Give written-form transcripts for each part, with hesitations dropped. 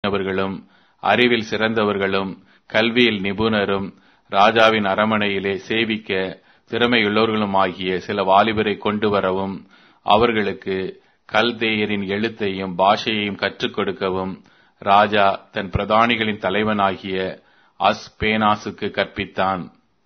பண்ணவர்களும் அறிவில் சிறந்தவர்களும் கல்வியில் நிபுணரும் ராஜாவின் அரமனையிலே சேவிக்க திறமையுள்ளவர்களுமாகிய சில வாலிபரை கொண்டு வரவும் அவர்களுக்கு கல்தேயரின் எழுத்தையும் பாஷையையும் கற்றுக் கொடுக்கவும் ராஜா தன் பிரதானிகளின் தலைவனாகிய அஸ்பேனாசுக்கு கற்பித்தான்.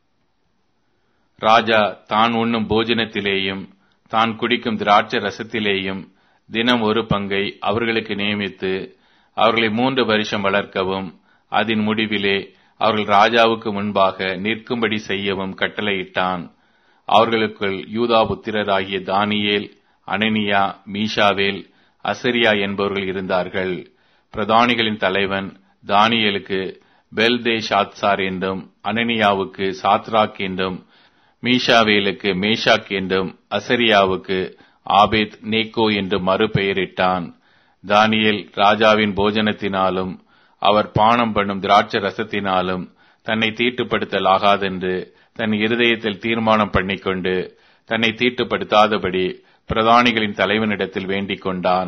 ராஜா தான் உண்ணும் போஜனத்திலேயும் தான் குடிக்கும் திராட்சை ரசத்திலேயும் தினம் ஒரு பங்கை அவர்களுக்கு நியமித்து அவர்களை 3 வருஷம் வளர்க்கவும் அதன் முடிவிலே அவர்கள் ராஜாவுக்கு முன்பாக நிற்கும்படி செய்யவும் கட்டளையிட்டான். அவர்களுக்குள் யூதா புத்திரராகிய தானியேல், அனனியா, மீஷாவேல், அசரியா என்பவர்கள் இருந்தார்கள். பிரதானிகளின் தலைவன் தானியேலுக்கு பெல்தேஷாத்சார் என்றும், அனனியாவுக்கு சாத்ராக் என்றும், மீஷாவேலுக்கு மேஷாக் என்றும், அசரியாவுக்கு ஆபேத் நேக்கோ என்று மறுபெயரிட்டான். தானியேல் ராஜாவின் போஜனத்தினாலும் அவர் பானம் பண்ணும் திராட்சை ரசத்தினாலும் தன்னை தீட்டுப்படுத்தலாகாதென்று தன் இருதயத்தில் தீர்மானம் பண்ணிக்கொண்டு தன்னை தீட்டுப்படுத்தாதபடி பிரதானிகளின் தலைவனிடத்தில் வேண்டிக் கொண்டான்.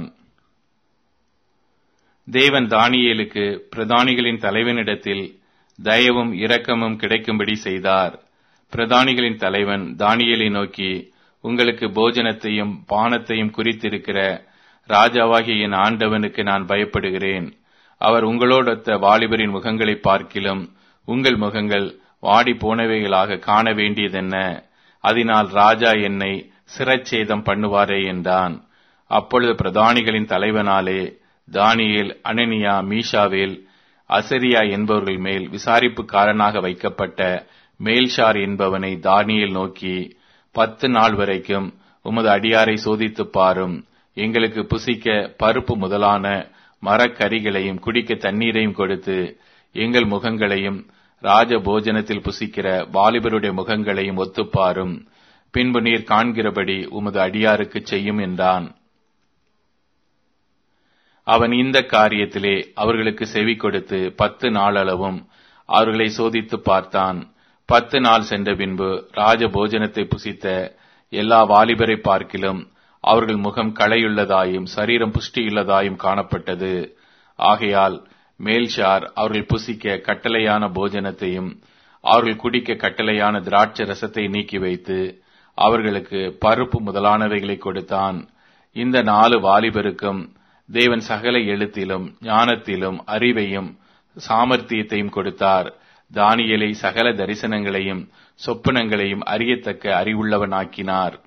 தேவன் தானியேலுக்கு பிரதானிகளின் தலைவனிடத்தில் தயவும் இரக்கமும் கிடைக்கும்படி செய்தார். பிரதானிகளின் தலைவன் தானியேலை நோக்கி, உங்களுக்கு போஜனத்தையும் பானத்தையும் குறித்திருக்கிற ராஜாவாகிய என் ஆண்டவனுக்கு நான் பயப்படுகிறேன். அவர் உங்களோடொத்த வாலிபரின் முகங்களை பார்க்கிலும் உங்கள் முகங்கள் வாடி போனவைகளாக காண வேண்டியதென்ன? அதனால் ராஜா என்னை சிரச்சேதம் பண்ணுவாரே என்றான். அப்பொழுது பிரதானிகளின் தலைவனாலே தானியேல், அனனியா, மீஷாவேல், அசரியா என்பவர்கள் மேல் விசாரிப்புக்காரனாக வைக்கப்பட்ட மேல்ஷார் என்பவனை தானியேல் நோக்கி, 10 நாள் வரைக்கும் உமது அடியாரை சோதித்துப் பாரும். எங்களுக்கு புசிக்க பருப்பு முதலான மரக்கறிகளையும் குடிக்க தண்ணீரையும் கொடுத்து எங்கள் முகங்களையும் ராஜ போஜனத்தில் புசிக்கிற வாலிபருடைய முகங்களையும் ஒத்துப்பாரும். பின்பு நீர் காண்கிறபடி உமது அடியாருக்கு செய்யும் என்றான். அவன் இந்த காரியத்திலே அவர்களுக்கு செவி கொடுத்து 10 நாளளவும் அவர்களை சோதித்து பார்த்தான். 10 நாள் சென்ற பின்பு ராஜ போஜனத்தை புசித்த எல்லா வாலிபரை பார்க்கிலும் அவர்கள் முகம் களையுள்ளதாயும் சரீரம் புஷ்டியுள்ளதாயும் காணப்பட்டது. ஆகையால் மேல்ஷார் அவர்கள் புசிக்க கட்டளையான போஜனத்தையும் அவர்கள் குடிக்க கட்டளையான திராட்சை ரசத்தை நீக்கி வைத்து அவர்களுக்கு பருப்பு முதலானவைகளை கொடுத்தான். இந்த 4 வாலிபருக்கும் தேவன் சகல எழுத்திலும் ஞானத்திலும் அறிவையும் சாமர்த்தியத்தையும் கொடுத்தார். தானியேலை சகல தரிசனங்களையும் சொப்பனங்களையும் அறியத்தக்க அறிவுள்ளவனாக்கினார்.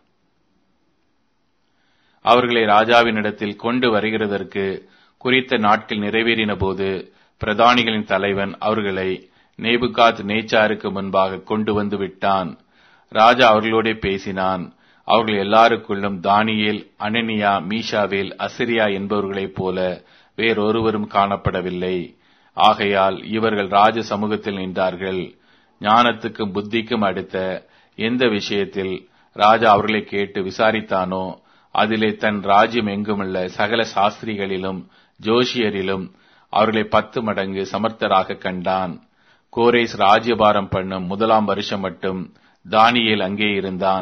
அவர்களை ராஜாவினிடத்தில் கொண்டு வருகிறதற்கு குறித்த நாட்கள் நிறைவேறின போது பிரதானிகளின் தலைவன் அவர்களை நேபுகாத் நேச்சாருக்கு முன்பாக கொண்டு வந்து விட்டான். ராஜா அவர்களோட பேசினான். அவர்கள் எல்லாருக்குள்ளும் தானியேல், அனனியா, மீஷாவேல், அசரியா என்பவர்களைப் போல வேறொருவரும் காணப்படவில்லை. ஆகையால் இவர்கள் ராஜ சமூகத்தில் நின்றார்கள். ஞானத்துக்கும் புத்திக்கும் அடுத்த எந்த விஷயத்தில் ராஜா அவர்களை கேட்டு விசாரித்தானோ அதிலே தன் ராஜ்யம் எங்குமுள்ள சகல சாஸ்திரிகளிலும் ஜோஷியரிலும் அவர்களை 10 மடங்கு சமர்த்தராக கண்டான். கோரேஸ் ராஜ்யபாரம் பண்ணும் 1 வருஷம் மட்டும் தானியேல் அங்கே இருந்தான்.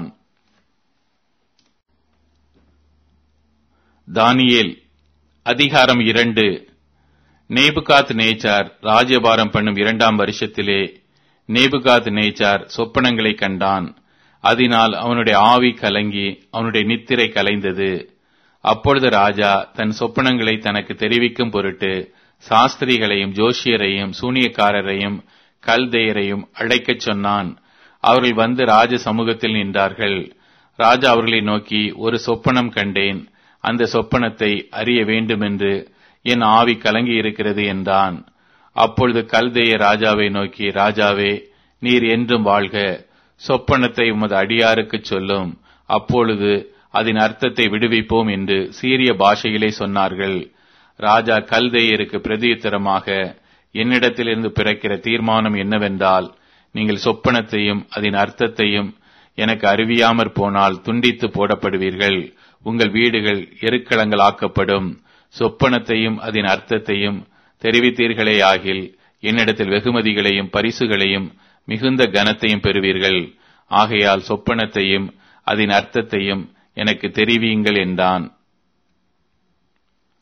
தானியேல் அதிகாரம் 2. நேபுகாத் நேச்சார் ராஜ்யபாரம் பண்ணும் 2 வருஷத்திலே நேபுகாத் நேச்சார் சொப்பனங்களை கண்டான். அதனால் அவனுடைய ஆவி கலங்கி அவனுடைய நித்திரை கலைந்தது. அப்பொழுது ராஜா தன் சொப்பனங்களை தனக்கு தெரிவிக்கும் பொருட்டு சாஸ்திரிகளையும் ஜோஷியரையும் சூனியக்காரரையும் கல்தேயரையும் அழைக்கச் சொன்னான். அவர்கள் வந்து ராஜ சமூகத்தில் நின்றார்கள். ராஜா அவர்களை நோக்கி, ஒரு சொப்பனம் கண்டேன். அந்த சொப்பனத்தை அறிய வேண்டுமென்று என் ஆவி கலங்கி இருக்கிறது என்றான். அப்பொழுது கல்தேய ராஜாவை நோக்கி, ராஜாவே, நீர் என்றும் வாழ்க. சொப்பனத்தை உமது அடியாருக்குச் சொல்லும். அப்பொழுது அதன் அர்த்தத்தை விடுவிப்போம் என்று சீரிய பாஷையிலே சொன்னார்கள். ராஜா கல்தேயருக்கு பிரதியுத்தரமாக, என்னிடத்திலிருந்து பிறக்கிற தீர்மானம் என்னவென்றால், நீங்கள் சொப்பனத்தையும் அதன் அர்த்தத்தையும் எனக்கு அறிவியாமற் போனால் துண்டித்து போடப்படுவீர்கள். உங்கள் வீடுகள் எருக்களங்களாக்கப்படும். சொப்பனத்தையும் அதன் அர்த்தத்தையும் தெரிவித்தீர்களேயாகில் என்னிடத்தில் வெகுமதிகளையும் பரிசுகளையும் மிகுந்த கனத்தையும் பெறுவீர்கள். ஆகையால் சொப்பனத்தையும் அதன் அர்த்தத்தையும் எனக்கு தெரிவியுங்கள் என்றான்.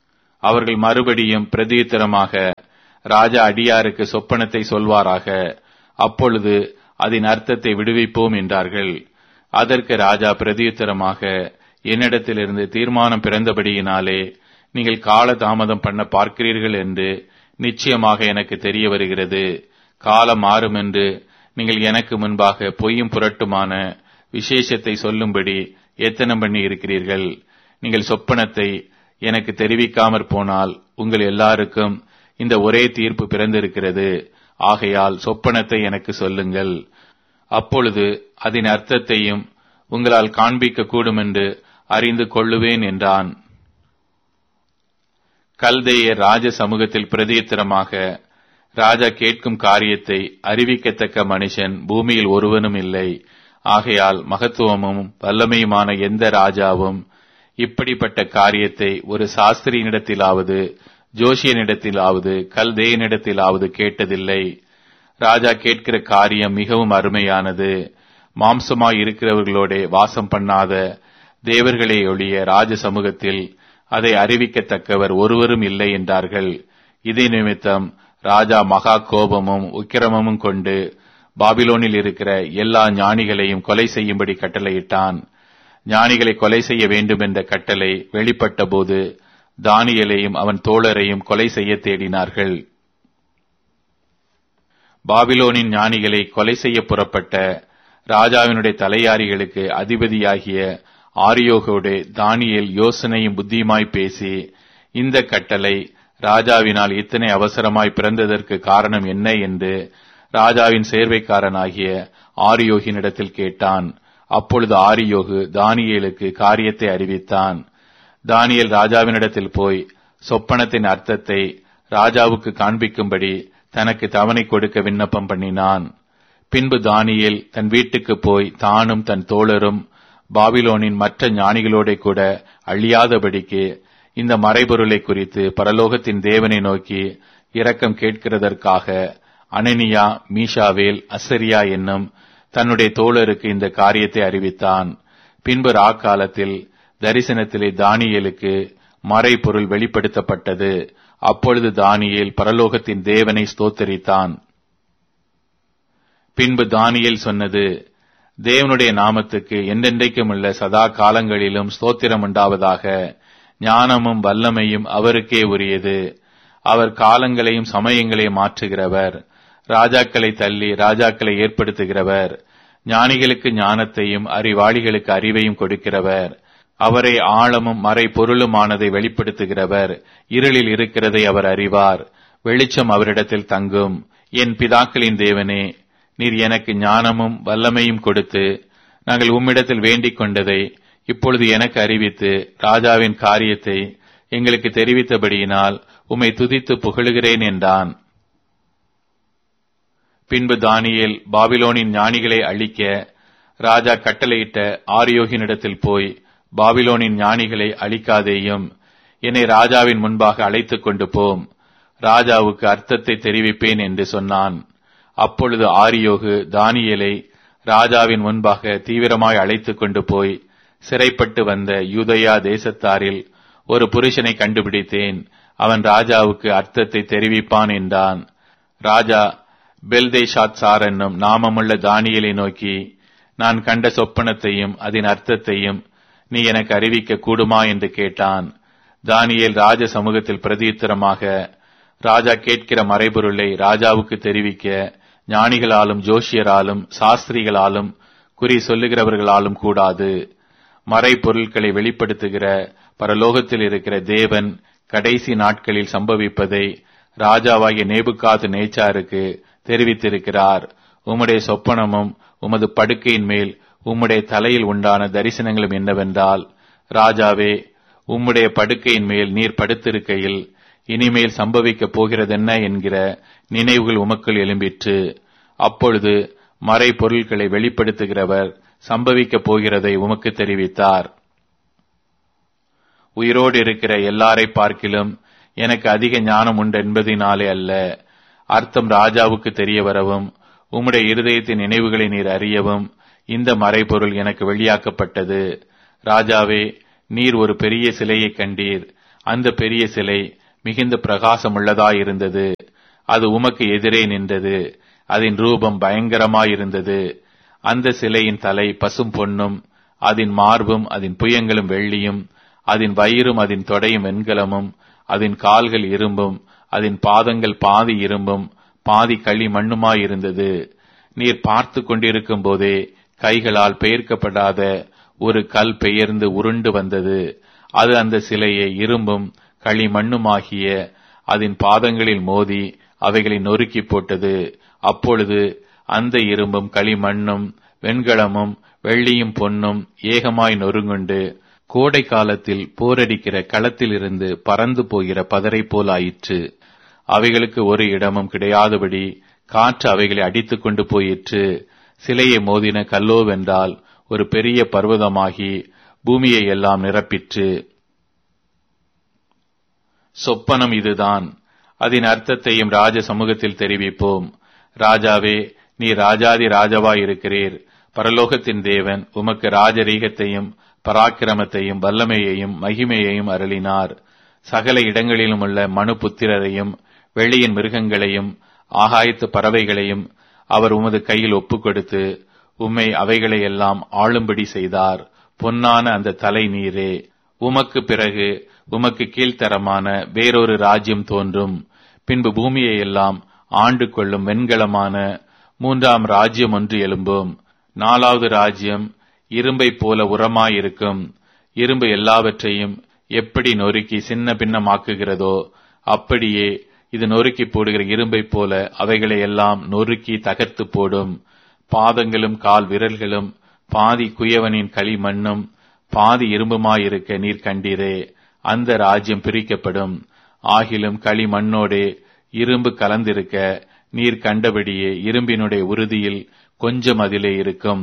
அவர்கள் மறுபடியும் பிரதியுத்தரமாக, ராஜா அடியாருக்கு சொப்பனத்தை சொல்வாராக, அப்பொழுது அதன் அர்த்தத்தை விடுவிப்போம் என்றார்கள். அதற்கு ராஜா பிரதியுத்தரமாக, என்னிடத்திலிருந்து தீர்மானம் பிறந்தபடியினாலே நீங்கள் கால தாமதம் பண்ண பார்க்கிறீர்கள் என்று நிச்சயமாக எனக்கு தெரிய வருகிறது. காலம் மாறும் என்று நீங்கள் எனக்கு முன்பாக பொய்யும் புரட்டுமான விசேஷத்தை சொல்லும்படி எத்தனம் பண்ணி இருக்கிறீர்கள். நீங்கள் சொப்பனத்தை எனக்கு தெரிவிக்காமற் போனால் உங்கள் எல்லாருக்கும் இந்த ஒரே தீர்ப்பு பிறந்திருக்கிறது. ஆகையால் சொப்பனத்தை எனக்கு சொல்லுங்கள், அப்பொழுது அதன் அர்த்தத்தையும் உங்களால் காண்பிக்க கூடும் என்று அறிந்து கொள்ளுவேன் என்றான். கல்தேயர் ராஜ சமூகத்தில் பிரதியுத்தரமாக, ராஜா கேட்கும் காரியத்தை அறிவிக்கத்தக்க மனுஷன் பூமியில் ஒருவனும் இல்லை. ஆகையால் மகத்துவமும் வல்லமையுமான எந்த ராஜாவும் இப்படிப்பட்ட காரியத்தை ஒரு சாஸ்திரியினிடத்திலாவது ஜோஷியனிடத்திலாவது கல்தேயனிடத்திலாவது கேட்டதில்லை. ராஜா கேட்கிற காரியம் மிகவும் அருமையானது. மாம்சமாய் இருக்கிறவர்களோட வாசம் பண்ணாத தேவர்களே ஒழிய ராஜ சமூகத்தில் அதை அறிவிக்கத்தக்கவர் ஒருவரும் இல்லை என்றார்கள். இதே நிமித்தம் ராஜா மகா கோபமும் உக்கிரமும் கொண்டு பாபிலோனில் இருக்கிற எல்லா ஞானிகளையும் கொலை செய்யும்படி கட்டளையிட்டான். ஞானிகளை கொலை செய்ய வேண்டும் என்ற கட்டளை வெளிப்பட்ட போது தானியேலையும் அவன் தோழரையும் கொலை செய்ய தேடினார்கள். பாபிலோனின் ஞானிகளை கொலை செய்ய புறப்பட்ட ராஜாவினுடைய தலையாரிகளுக்கு அதிபதியாகிய ஆரியோகோடு தானியேல் யோசனையும் புத்தியுமாய் பேசி, இந்த கட்டளை ராஜாவினால் இத்தனை அவசரமாய் பிறந்ததற்கு காரணம் என்ன என்று ராஜாவின் சேர்வைக்காரனாகிய ஆரியோகினிடத்தில் கேட்டான். அப்பொழுது ஆரியோகு தானியேலுக்கு காரியத்தை அறிவித்தான். தானியேல் ராஜாவினிடத்தில் போய் சொப்பனத்தின் அர்த்தத்தை ராஜாவுக்கு காண்பிக்கும்படி தனக்கு தவணை கொடுக்க விண்ணப்பம் பண்ணினான். பின்பு தானியேல் தன் வீட்டுக்கு போய் தானும் தன் தோழரும் பாபிலோனின் மற்ற ஞானிகளோட கூட அழியாதபடிக்கு இந்த மறைபொருளை குறித்து பரலோகத்தின் தேவனை நோக்கி இரக்கம் கேட்கிறதற்காக அனனியா, மீஷாவேல், அசரியா என்னும் தன்னுடைய தோழருக்கு இந்த காரியத்தை அறிவித்தான். பின்பு ராக்காலத்தில் தரிசனத்திலே தானியேலுக்கு மறைபொருள் வெளிப்படுத்தப்பட்டது. அப்பொழுது தானியேல் பரலோகத்தின் தேவனை ஸ்தோத்தரித்தான். பின்பு தானியேல் சொன்னது, தேவனுடைய நாமத்துக்கு என்றென்றைக்கும் உள்ள சதா காலங்களிலும் ஸ்தோத்திரம் உண்டாவதாக. ஞானமும் வல்லமையும் அவருக்கே உரியது. அவர் காலங்களையும் சமயங்களையும் மாற்றுகிறவர். ராஜாக்களை தள்ளி ராஜாக்களை ஏற்படுத்துகிறவர். ஞானிகளுக்கு ஞானத்தையும் அறிவாளிகளுக்கு அறிவையும் கொடுக்கிறவர். அவரை ஆழமும் மறை பொருளுமானதை வெளிப்படுத்துகிறவர். இருளில் இருக்கிறதை அவர் அறிவார். வெளிச்சம் அவரிடத்தில் தங்கும். என் பிதாக்களின் தேவனே, நீர் எனக்கு ஞானமும் வல்லமையும் கொடுத்து நாங்கள் உம்மிடத்தில் வேண்டிக் கொண்டதை இப்பொழுது எனக்கு அறிவித்து ராஜாவின் காரியத்தை எங்களுக்கு தெரிவித்தபடியினால் உம்மை துதித்து புகழுகிறேன் என்றான். பின்பு தானியேல் பாபிலோனின் ஞானிகளை அழிக்க ராஜா கட்டளையிட்ட ஆரியோகினிடத்தில் போய், பாபிலோனின் ஞானிகளை அழிக்காதேயும், என்னை ராஜாவின் முன்பாக அழைத்துக் கொண்டு போம், ராஜாவுக்கு அர்த்தத்தை தெரிவிப்பேன் என்று சொன்னான். அப்பொழுது ஆரியோகு தானியேலை ராஜாவின் முன்பாக தீவிரமாய் அழைத்துக் கொண்டு போய், சிறைப்பட்டு வந்த யூதேயா தேசத்தாரில் ஒரு புருஷனை கண்டுபிடித்தேன், அவன் ராஜாவுக்கு அர்த்தத்தை தெரிவிப்பான் என்றான். ராஜா பெல்தேஷாத்சார் என்னும் நாமமுள்ள தானியேலை நோக்கி, நான் கண்ட சொப்பனத்தையும் அதன் அர்த்தத்தையும் நீ எனக்கு அறிவிக்க கூடுமா என்று கேட்டான். தானியேல் ராஜ சமூகத்தில் பிரதியுத்தரமாக, ராஜா கேட்கிற மறைபொருளை ராஜாவுக்கு தெரிவிக்க ஞானிகளாலும் ஜோஷியராலும் சாஸ்திரிகளாலும் குறி சொல்லுகிறவர்களாலும் கூடாது. மறைபொருட்களை வெளிப்படுத்துகிற பரலோகத்தில் இருக்கிற தேவன் கடைசி நாட்களில் சம்பவிப்பதை ராஜாவாகிய நேபுகாத் நேச்சாருக்கு தெரிவித்திருக்கிறார். உம்முடைய சொப்பனமும் உமது படுக்கையின் மேல் உம்முடைய தலையில் உண்டான தரிசனங்களும் என்னவென்றால், ராஜாவே, உம்முடைய படுக்கையின் மேல் நீர் படுத்திருக்கையில் இனிமேல் சம்பவிக்கப் போகிறதென்ன என்கிற நினைவுகள் உமக்குள் எழும்பிற்று. அப்பொழுது மறை பொருட்களை வெளிப்படுத்துகிறவர் சம்பவிக்கப் போகிறதை உமக்கு தெரிவித்தார். உயிரோடு இருக்கிற எல்லாரை பார்க்கிலும் எனக்கு அதிக ஞானம் உண்டு என்பதினாலே அல்ல, அர்த்தம் ராஜாவுக்கு தெரிய வரவும் உம்முடைய இருதயத்தின் நினைவுகளை நீர் அறியவும் இந்த மறைபொருள் எனக்கு வெளியாக்கப்பட்டது. ராஜாவே, நீர் ஒரு பெரிய சிலையை கண்டீர், அந்த பெரிய சிலை மிகுந்த பிரகாசமுள்ளதாயிருந்தது. அது உமக்கு எதிரே நின்றது. அதன் ரூபம் பயங்கரமாயிருந்தது. அந்த சிலையின் தலை பசும் பொன்னும், அதன் மார்பும் அதன் புயங்களும் வெள்ளியும், அதன் வயிறும் அதன் தொடையும் வெண்கலமும், அதன் கால்கள் இரும்பும், அதன் பாதங்கள் பாதி இரும்பும் பாதி களி மண்ணுமாயிருந்தது. நீர் பார்த்து கொண்டிருக்கும் போதே கைகளால் பெயர்க்கப்படாத ஒரு கல் பெயர்ந்து உருண்டு வந்தது. அது அந்த சிலையை இரும்பும் களி மண்ணுமாகிய அதன் பாதங்களில் மோதி அவைகளை நொறுக்கி போட்டது. அப்பொழுது அந்த இரும்பும் களிமண்ணும் வெண்கலமும் வெள்ளியும் பொன்னும் ஏகமாய் நொறுங்குண்டு கோடை காலத்தில் போரடிக்கிற களத்திலிருந்து பறந்து போகிற பதரை போல் ஆயிற்று. அவைகளுக்கு ஒரு இடமும் கிடையாதபடி காற்று அவைகளை அடித்துக் கொண்டு போயிற்று. சிலையை மோதின கல்லோவென்றால் ஒரு பெரிய பர்வதமாகி பூமியை எல்லாம் நிரப்பிற்று. சொப்பனம் இதுதான். அதன் அர்த்தத்தையும் ராஜ சமூகத்தில் தெரிவிப்போம். ராஜாவே, நீ ராஜாதி ராஜாவாயிருக்கிறீர். பரலோகத்தின் தேவன் உமக்கு ராஜரீகத்தையும் பராக்கிரமத்தையும் வல்லமையையும் மகிமையையும் அருளினார். சகல இடங்களிலும் உள்ள மனு புத்திரரையும் வெளியின் மிருகங்களையும் ஆகாயத்து பறவைகளையும் அவர் உமது கையில் ஒப்புக் கொடுத்து உம்மை அவைகளையெல்லாம் ஆளும்படி செய்தார். பொன்னான அந்த தலை நீரே. உமக்கு பிறகு உமக்கு கீழ்த்தரமான வேறொரு ராஜ்யம் தோன்றும். பின்பு பூமியை எல்லாம் ஆண்டு கொள்ளும் வெண்கலமான மூன்றாம் ராஜ்யம் ஒன்று எழும்பும். நாலாவது ராஜ்யம் இரும்பை போல உரமாயிருக்கும். இரும்பு எல்லாவற்றையும் எப்படி நொறுக்கி சின்ன பின்னமாக்குகிறதோ அப்படியே இது நொறுக்கி போடுகிற இரும்பை போல அவைகளை எல்லாம் நொறுக்கி தகர்த்து போடும். பாதங்களும் கால் விரல்களும் பாதி குயவனின் களிமண்ணும் பாதி இரும்புமாயிருக்க நீர் கண்டீரே. அந்த ராஜ்யம் பிரிக்கப்படும். ஆகிலும் களிமண்ணோடே இரும்பு கலந்திருக்க நீர் கண்டபடியே இரும்பினுடைய உறுதியில் கொஞ்சம் அதிலே இருக்கும்.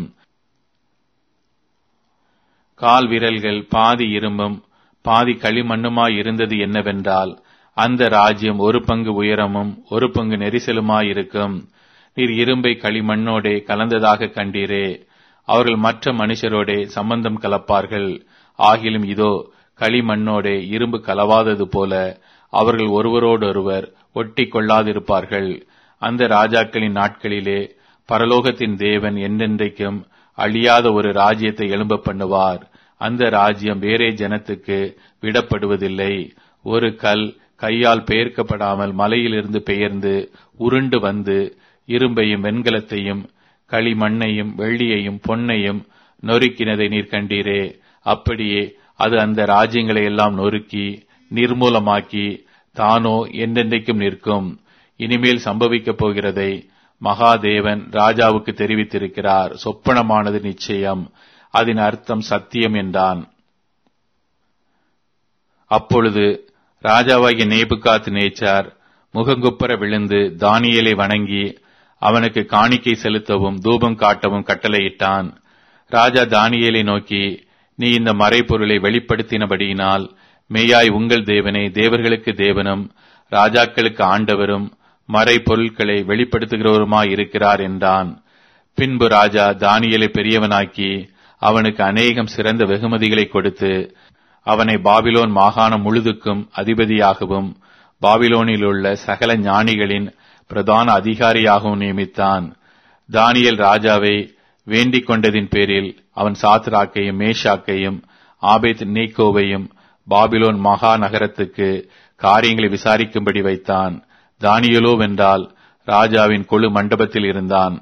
கால் விரல்கள் பாதி இரும்பும் பாதி களிமண்ணுமாயிருந்தது என்னவென்றால் அந்த ராஜ்யம் ஒரு பங்கு உயரமும் ஒரு பங்கு நெரிசலுமாயிருக்கும். நீர் இரும்பை களிமண்ணோடே கலந்ததாக கண்டீரே. அவர்கள் மற்ற மனுஷரோடே சம்பந்தம் கலப்பார்கள். ஆகிலும் இதோ களிமண்ணோடே இரும்பு கலவாதது போல அவர்கள் ஒருவரோடொருவர் ஒட்டி கொள்ளாதிருப்பார்கள். அந்த ராஜாக்களின் நாட்களிலே பரலோகத்தின் தேவன் என்றென்றைக்கும் அழியாத ஒரு ராஜ்யத்தை எழும்ப பண்ணுவார். அந்த ராஜ்யம் வேறே ஜனத்துக்கு விடப்படுவதில்லை. ஒரு கல் கையால் பெயர்க்கப்படாமல் மலையிலிருந்து பெயர்ந்து உருண்டு வந்து இரும்பையும் வெண்கலத்தையும் களிமண்ணையும் வெள்ளியையும் பொன்னையும் நொறுக்கினதை நீர் கண்டீரே. அப்படியே அது அந்த ராஜ்யங்களை எல்லாம் நொறுக்கி நிர்மூலமாக்கி தானோ என்றென்றைக்கும் நிற்கும். இனிமேல் சம்பவிக்கப் போகிறதை மகாதேவன் ராஜாவுக்கு தெரிவித்திருக்கிறார். சொப்பனமானது நிச்சயம், அதன் அர்த்தம் சத்தியம் என்றான். அப்பொழுது ராஜாவாகிய நேபுகாத் நேச்சார் முகங்குப்புற விழுந்து தானியேலை வணங்கி அவனுக்கு காணிக்கை செலுத்தவும் தூபம் காட்டவும் கட்டளையிட்டான். ராஜா தானியேலை நோக்கி, நீ இந்த மறைபொருளை வெளிப்படுத்தினபடியினால் மெய்யாய் உங்கள் தேவனே தேவர்களுக்கு தேவனும் ராஜாக்களுக்கு ஆண்டவரும் மறைபொருட்களை வெளிப்படுத்துகிறவருமாயிருக்கிறார் என்றான். பின்பு ராஜா தானியேலை பெரியவனாக்கி அவனுக்கு அநேகம் சிறந்த வெகுமதிகளை கொடுத்து அவனை பாபிலோன் மாகாணம் முழுதுக்கும் அதிபதியாகவும் பாபிலோனில் உள்ள சகல ஞானிகளின் பிரதான அதிகாரியாகவும் நியமித்தான். தானியேல் ராஜாவை வேண்டிக் கொண்டதின் பேரில் அவன் சாத்ராக்கையும் மேஷாக்கையும் ஆபேத் நேகோவையும் பாபிலோன் மகா நகரத்துக்கு காரியங்களை விசாரிக்கும்படி வைத்தான். தானியேலோ வென்றால் ராஜாவின் கொழு மண்டபத்தில் இருந்தான்.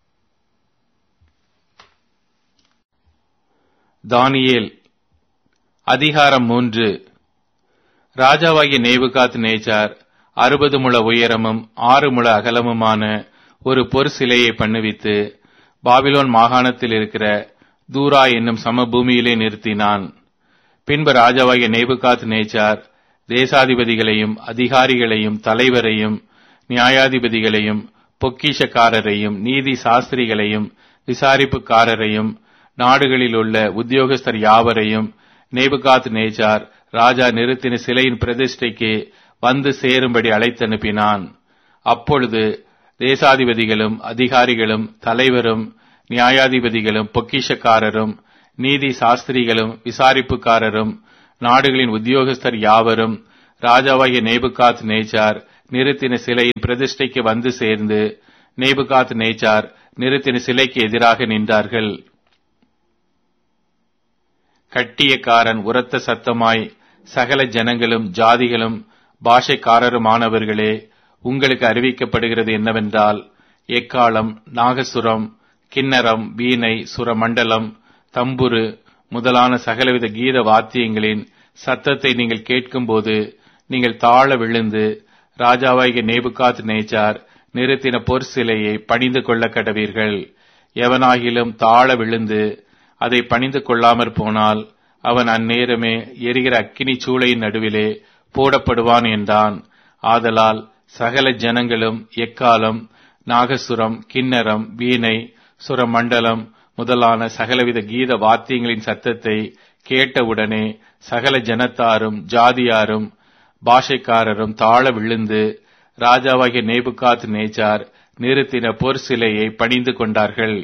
தானியேல் அதிகாரம் 3. ராஜாவாகிய நேபுகாத் நேச்சார் 60 முழ உயரமும் 6 முழ அகலமுமான ஒரு பொற்சிலையை பண்ணுவித்து பாபிலோன் மாகாணத்தில் இருக்கிற தூரா என்னும் சமபூமியிலே நிறுத்தினான். பின்பு ராஜாவாகிய நேபுகாத் நேச்சார் தேசாதிபதிகளையும் அதிகாரிகளையும் தலைவரையும் நியாயாதிபதிகளையும் பொக்கிஷக்காரரையும் நீதி சாஸ்திரிகளையும் விசாரிப்புக்காரரையும் நாடுகளில் உள்ள உத்தியோகஸ்தர் யாவரையும் நேபுகாத் நேச்சார் ராஜா நிறுத்தின சிலையின் பிரதிஷ்டைக்கு வந்து சேரும்படி அழைத்தனுப்பினான். அப்பொழுது தேசாதிபதிகளும் அதிகாரிகளும் தலைவரும் நியாயாதிபதிகளும் பொக்கிஷக்காரரும் நீதி சாஸ்திரிகளும் விசாரிப்புக்காரரும் நாடுகளின் உத்தியோகஸ்தர் யாவரும் ராஜாவாகிய நேபுகாத் நேச்சார் நிறுத்தின சிலையின் பிரதிஷ்டைக்கு வந்து சேர்ந்து நேபுகாத் நேச்சார் நிறுத்தின சிலைக்கு எதிராக நின்றார்கள். கட்டியக்காரன் உரத்த சத்தமாய், சகல ஜனங்களும் ஜாதிகளும் பாஷைக்காரருமானவர்களே, உங்களுக்கு அறிவிக்கப்படுகிறது என்னவென்றால், எக்காளம், நாகசுரம், கிண்ணரம், வீணை, சுரமண்டலம், தம்புரு முதலான சகலவித கீத வாத்தியங்களின் சத்தத்தை நீங்கள் கேட்கும்போது நீங்கள் தாழ விழுந்து ராஜாவாகிய நேபுகாத் நேச்சார் நிறுத்தின பொற் சிலையை பணிந்து கொள்ள கடவீர்கள். எவனாகிலும் தாழ விழுந்து அதை பணிந்து கொள்ளாமற் போனால் அவன் அந்நேரமே எரிகிற அக்கினி சூளையின் நடுவிலே போடப்படுவான் என்றான். ஆதலால் சகல ஜனங்களும் எக்காலம், நாகசுரம், கிண்ணரம், வீணை, சுரமண்டலம் முதலான சகலவித கீத வாத்தியங்களின் சத்தத்தை கேட்டவுடனே சகல ஜனத்தாரும் ஜாதியாரும் பாஷைக்காரரும் தாழ விழுந்து ராஜாவாகிய நேபுகாத் நேச்சார் நிறுத்தின பொற் சிலையை பணிந்து கொண்டார்கள்.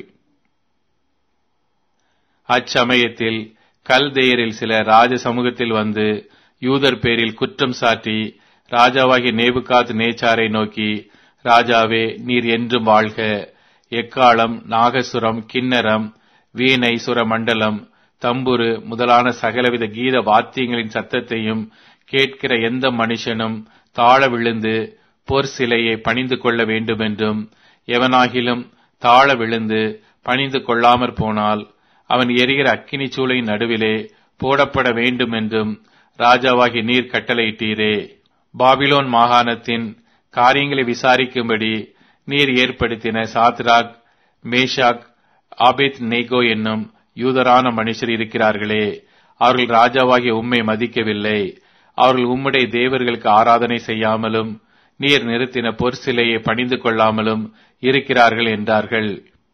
அச்சமயத்தில் கல்தேயரில் சில ராஜ சமூகத்தில் வந்து யூதர் பேரில் குற்றம் சாட்டி ராஜாவாகிய நேபுகாத் நேச்சாரை நோக்கி, ராஜாவே, நீர் என்றும் வாழ்க. எக்காளம், நாகசுரம், கிண்ணரம், வீணை, சுரமண்டலம், தம்புரு முதலான சகலவித கீத வாத்தியங்களின் சத்தத்தையும் கேட்கிற எந்த மனுஷனும் தாழ விழுந்து பொற் சிலையை பணிந்து கொள்ள வேண்டுமென்றும், எவனாகிலும் தாழ விழுந்து பணிந்து கொள்ளாமற் போனால் அவன் எரிகிற அக்கினி சூளையின் நடுவிலே போடப்பட வேண்டுமென்றும் ராஜாவாகி நீர் கட்டளையிட்டீரே. பாபிலோன் மாகாணத்தின் காரியங்களை விசாரிக்கும்படி நீர் ஏற்படுத்தின சாத்ராக், மேஷாக், ஆபேத் நேகோ என்னும் யூதரான மனுஷர் இருக்கிறார்களே, அவர்கள் ராஜாவாகிய உம்மை மதிக்கவில்லை. அவர்கள் உம்முடைய தேவர்களுக்கு ஆராதனை செய்யாமலும் நீர் நிறுத்தின பொற் சிலையை பணிந்து கொள்ளாமலும் இருக்கிறார்கள் என்றார்கள்.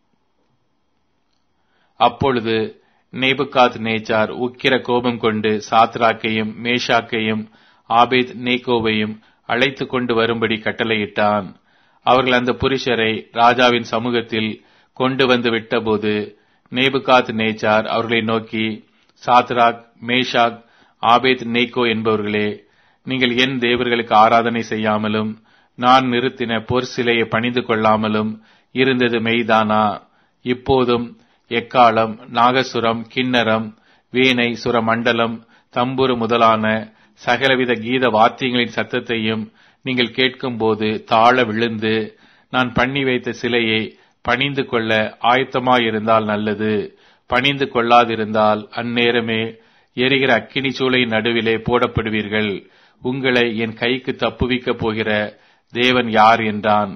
அப்பொழுது நேபுகாத் நேச்சார் உக்கிர கோபம் கொண்டு சாத்ராக்கையும் மேஷாக்கையும் ஆபேத் நேகோவையும் அழைத்து கொண்டு வரும்படி கட்டளையிட்டான். அவர்கள் அந்த புருஷரை ராஜாவின் சமூகத்தில் கொண்டு வந்து விட்டபோது நேபுகாத் நேச்சார் அவர்களை நோக்கி, சாத்ராக், மேஷாக், ஆபேத் நேகோ என்பவர்களே, நீங்கள் என் தேவர்களுக்கு ஆராதனை செய்யாமலும் நான் நிறுத்தின பொற் சிலையை பணிந்து கொள்ளாமலும் இருந்தது மெய்தானா? இப்போதும் எக்காளம், நாகசுரம், கிண்ணரம், வீணை, சுரமண்டலம், தம்புரு முதலான சகலவித கீத வாத்தியங்களின் சத்தத்தையும் நீங்கள் கேட்கும்போது தாழ விழுந்து நான் பண்ணி வைத்த சிலையை பணிந்து கொள்ள ஆயத்தமாயிருந்தால் நல்லது. பணிந்து கொள்ளாதிருந்தால் அந்நேரமே எரிகிற அக்கினி சூளையின் நடுவிலே போடப்படுவீர்கள். உங்களை என் கைக்கு தப்புவிக்கப் போகிற தேவன் யார் என்றான்.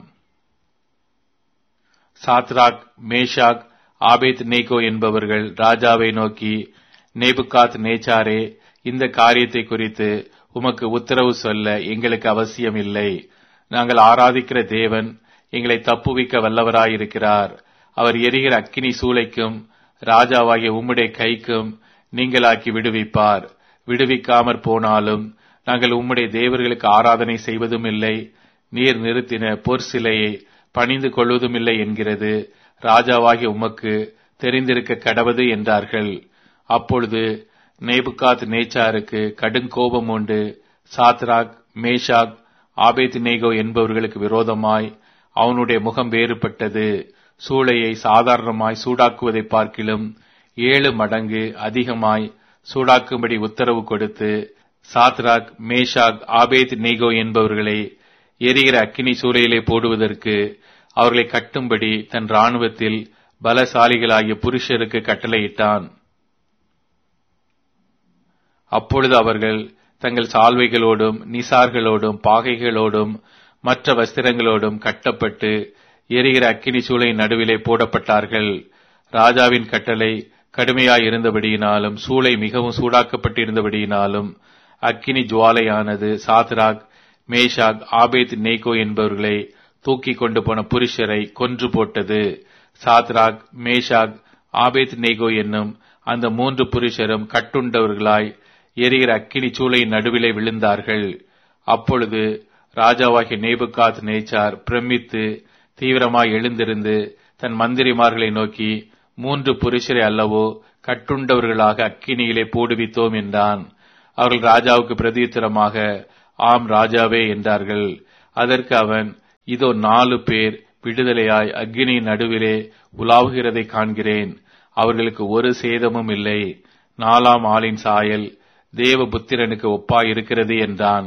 சாத்ராக், மேஷாக், ஆபேத் நேகோ என்பவர்கள் ராஜாவை நோக்கி, நேபுகாத் நேச்சாரே, இந்த காரியத்தை குறித்து உமக்கு உத்தரவு சொல்ல எங்களுக்கு அவசியம் இல்லை. நாங்கள் ஆராதிக்கிற தேவன் எங்களை தப்புவிக்க வல்லவராயிருக்கிறார். அவர் எரிகிற அக்கினி சூளைக்கும் ராஜாவாகிய உம்முடைய கைக்கும் நீங்களாக்கி விடுவிப்பார். விடுவிக்காமற் போனாலும் நாங்கள் உம்முடைய தேவர்களுக்கு ஆராதனை செய்வதும் இல்லை, நீர் நிறுத்தின பொற் சிலையை பணிந்து கொள்வதும் இல்லை என்கிறது ராஜாவாகிய உமக்கு தெரிந்திருக்க கடவது என்றார்கள். அப்பொழுது நேபுகாத் நேச்சாருக்கு கடுங்கோபம் உண்டு. சாத்ராக், மேஷாக், ஆபேத் நேகோ என்பவர்களுக்கு விரோதமாய் அவனுடைய முகம் வேறுபட்டது. சூளையை சாதாரணமாய் சூடாக்குவதை பார்க்கிலும் 7 மடங்கு அதிகமாய் சூடாக்கும்படி உத்தரவு கொடுத்து சாத்ராக், மேஷாக், ஆபேத் நேகோ என்பவர்களை எரிகிற அக்கினி சூளையிலே போடுவதற்கு அவர்களை கட்டும்படி தன் இராணுவத்தில் பலசாலிகளாகிய புருஷருக்கு கட்டளையிட்டான். அப்பொழுது அவர்கள் தங்கள் சால்வைகளோடும் நிசார்களோடும் பாகைகளோடும் மற்ற வஸ்திரங்களோடும் கட்டப்பட்டு எரிகிற அக்கினி சூளையின் நடுவிலே போடப்பட்டார்கள். ராஜாவின் கட்டளை கடுமையாயிருந்தபடியினாலும் சூளை மிகவும் சூடாக்கப்பட்டிருந்தபடியினாலும் அக்கினி ஜுவாலையானது சாத்ராக், மேஷாக், ஆபேத் நேகோ என்பவர்களை தூக்கி கொண்டு போன புருஷரை கொன்று போட்டது. சாத்ராக், மேஷாக், ஆபேத் நேகோ என்னும் அந்த 3 புருஷரும் கட்டுண்டவர்களாய் எரிகிற அக்கினி சூளையின் நடுவிலே விழுந்தார்கள். அப்பொழுது ராஜாவாகிய நேபுகாத் நேச்சார் பிரமித்து தீவிரமாய் எழுந்திருந்து தன் மந்திரிமார்களை நோக்கி, 3 புருஷரை அல்லவோ கட்டுண்டவர்களாக அக்கினியிலே போடுவித்தோம் என்றான். அவர்கள் ராஜாவுக்கு பிரதியுத்தரமாக, ஆம் ராஜாவே என்றார்கள். அதற்கு அவன், இதோ 4 பேர் விடுதலையாய் அக்கினியின் நடுவிலே உலாவுகிறதை காண்கிறேன். அவர்களுக்கு ஒரு சேதமும் இல்லை. 4ஆம் ஆளின் சாயல் தேவபுத்திரனுக்கு ஒப்பாயிருக்கிறது என்றான்.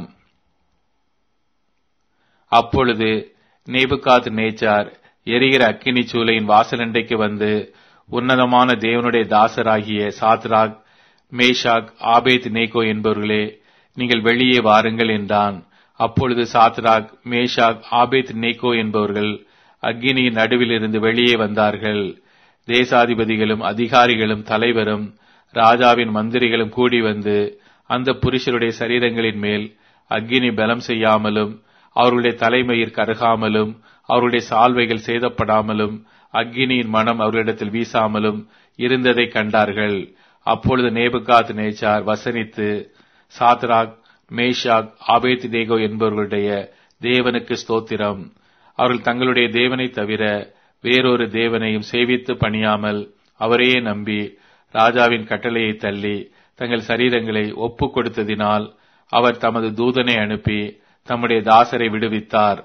அப்பொழுது நேபுகாத் நேச்சார் எரிகிற அக்கினி சூளையின் வாசலண்டைக்கு வந்து, உன்னதமான தேவனுடைய தாசராகிய சாத்ராக், மேஷாக், ஆபேத் நேகோ என்பவர்களே, நீங்கள் வெளியே வாருங்கள் என்றான். அப்பொழுது சாத்ராக், மேஷாக், ஆபேத் நேகோ என்பவர்கள் அக்கினியின் நடுவிலிருந்து வெளியே வந்தார்கள். தேசாதிபதிகளும் அதிகாரிகளும் தலைவரும் ராஜாவின் மந்திரிகளும் கூடி வந்து அந்த புருஷருடைய சரீரங்களின் மேல் அக்கினி பலம் செய்யாமலும் அவர்களுடைய தலைமயிர் கருகாமலும் அவர்களுடைய சால்வைகள் சேதப்படாமலும் அக்கினியின் மனம் அவர்களிடத்தில் வீசாமலும் இருந்ததை கண்டார்கள். அப்பொழுது நேபுகாத் நேச்சார் வசனித்து, சாத்ராக், மேஷாக், ஆபேத்நேகோ என்பவர்களுடைய தேவனுக்கு ஸ்தோத்திரம். அவர்கள் தங்களுடைய தேவனை தவிர வேறொரு தேவனையும் சேவித்து பணியாமல் அவரையே நம்பி ராஜாவின் கட்டளையை தள்ளி தங்கள் சரீரங்களை ஒப்புக் கொடுத்ததினால் அவர் தமது தூதனை அனுப்பி தம்முடைய தாசரை விடுவித்தார்.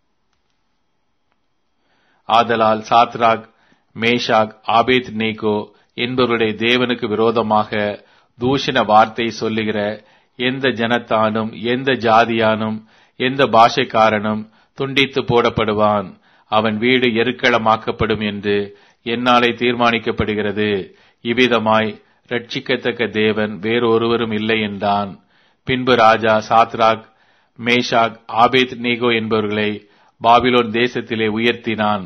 ஆதலால் சாத்ராக், மேஷாக், ஆபேத்நேகோ என்பவருடைய தேவனுக்கு விரோதமாக தூஷண வார்த்தை சொல்லுகிற எந்த ஜனத்தானும் எந்த ஜாதியானும் எந்த பாஷைக்காரனும் துண்டித்து போடப்படுவான். அவன் வீடு எருக்களமாக்கப்படும் என்று என்னாலே தீர்மானிக்கப்படுகிறது. இவ்விதமாய் ரட்சிக்கத்தக்க தேவன் வேறொருவரும் இல்லை என்றான். பின்பு ராஜா சாத்ராக், மேஷாக், ஆபேத்நேகோ என்பவர்களை பாபிலோன் தேசத்திலே உயர்த்தினான்.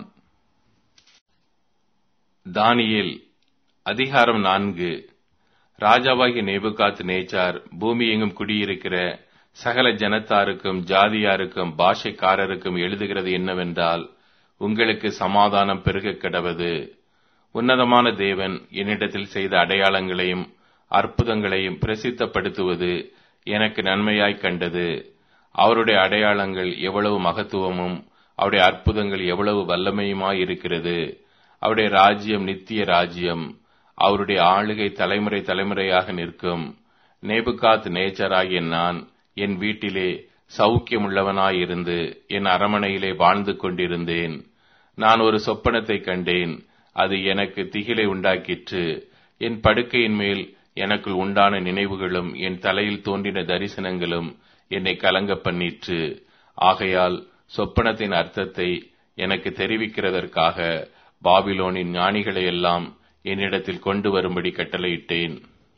தானியேல் அதிகாரம் 4. ராஜாவாகிய நேபுகாத் நேச்சார் பூமி எங்கும் குடியிருக்கிற சகல ஜனத்தாருக்கும் ஜாதியாருக்கும் பாஷைக்காரருக்கும் எழுதுகிறது என்னவென்றால், உங்களுக்கு சமாதானம் பெருகக் கடவது. உன்னதமான தேவன் என்னிடத்தில் செய்த அடையாளங்களையும் அற்புதங்களையும் பிரசித்தப்படுத்துவது எனக்கு நன்மையாய் கண்டது. அவருடைய அடையாளங்கள் எவ்வளவு மகத்துவமும் அவருடைய அற்புதங்கள் எவ்வளவு வல்லமையுமாய் இருக்கிறது. அவருடைய ராஜ்யம் நித்திய ராஜ்யம். அவருடைய ஆளுகை தலைமுறை தலைமுறையாக நிற்கும். நேபுகாத் நேச்சராகிய நான் என் வீட்டிலே சௌக்கியமுள்ளவனாயிருந்து என் அரமனையிலே வாழ்ந்து கொண்டிருந்தேன். நான் ஒரு சொப்பனத்தை கண்டேன். அது எனக்கு திகிலை உண்டாக்கிற்று. என் படுக்கையின் மேல் எனக்குள் உண்டான நினைவுகளும் என் தலையில் தோன்றின தரிசனங்களும் என்னை கலங்க பண்ணிற்று. ஆகையால் சொப்பனத்தின் அர்த்தத்தை எனக்கு தெரிவிக்கிறதற்காக பாபிலோனின் ஞானிகளை எல்லாம் என்னிடத்தில் கொண்டு வரும்படி கட்டளையிட்டேன்.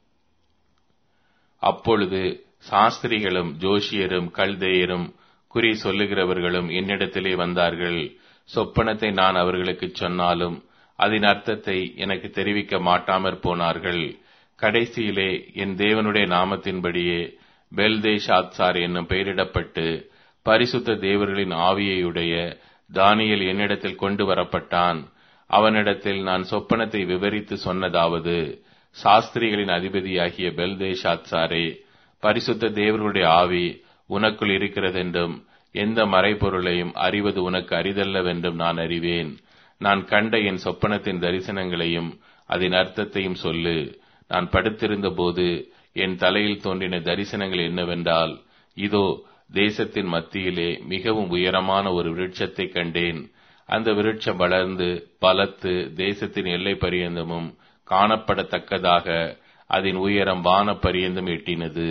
அப்பொழுது சாஸ்திரிகளும் ஜோஷியரும் கல்தேயரும் குறி சொல்லுகிறவர்களும் என்னிடத்திலே வந்தார்கள். சொப்பனத்தை நான் அவர்களுக்கு சொன்னாலும் அதன் அர்த்தத்தை எனக்கு தெரிவிக்க மாட்டாமற் போனார்கள். கடைசியிலே என் தேவனுடைய நாமத்தின்படியே பெல்தேஷாத்சார் என்னும் பெயரிடப்பட்டு பரிசுத்த தேவர்களின் ஆவியையுடைய தானியேல் என்னிடத்தில் கொண்டு வரப்பட்டான். அவனிடத்தில் நான் சொப்பனத்தை விவரித்து சொன்னதாவது, சாஸ்திரிகளின் அதிபதியாகிய பெல்தேஷாத்சாரே, பரிசுத்த தேவர்களுடைய ஆவி உனக்குள் இருக்கிறதென்றும் எந்த மறைபொருளையும் அறிவது உனக்கு அரிதல்லவென்றும் நான் அறிவேன். நான் கண்ட என் சொப்பனத்தின் தரிசனங்களையும் அதன் அர்த்தத்தையும் சொல்லு. நான் படுத்திருந்த போது என் தலையில் தோன்றின தரிசனங்கள் என்னவென்றால், இதோ தேசத்தின் மத்தியிலே மிகவும் உயரமான ஒரு விருட்சத்தை கண்டேன். அந்த விருட்சம் வளர்ந்து பலத்து தேசத்தின் எல்லை பரியந்தமும் காணப்படத்தக்கதாக அதன் உயரம் வான பரியந்தம் எட்டினது.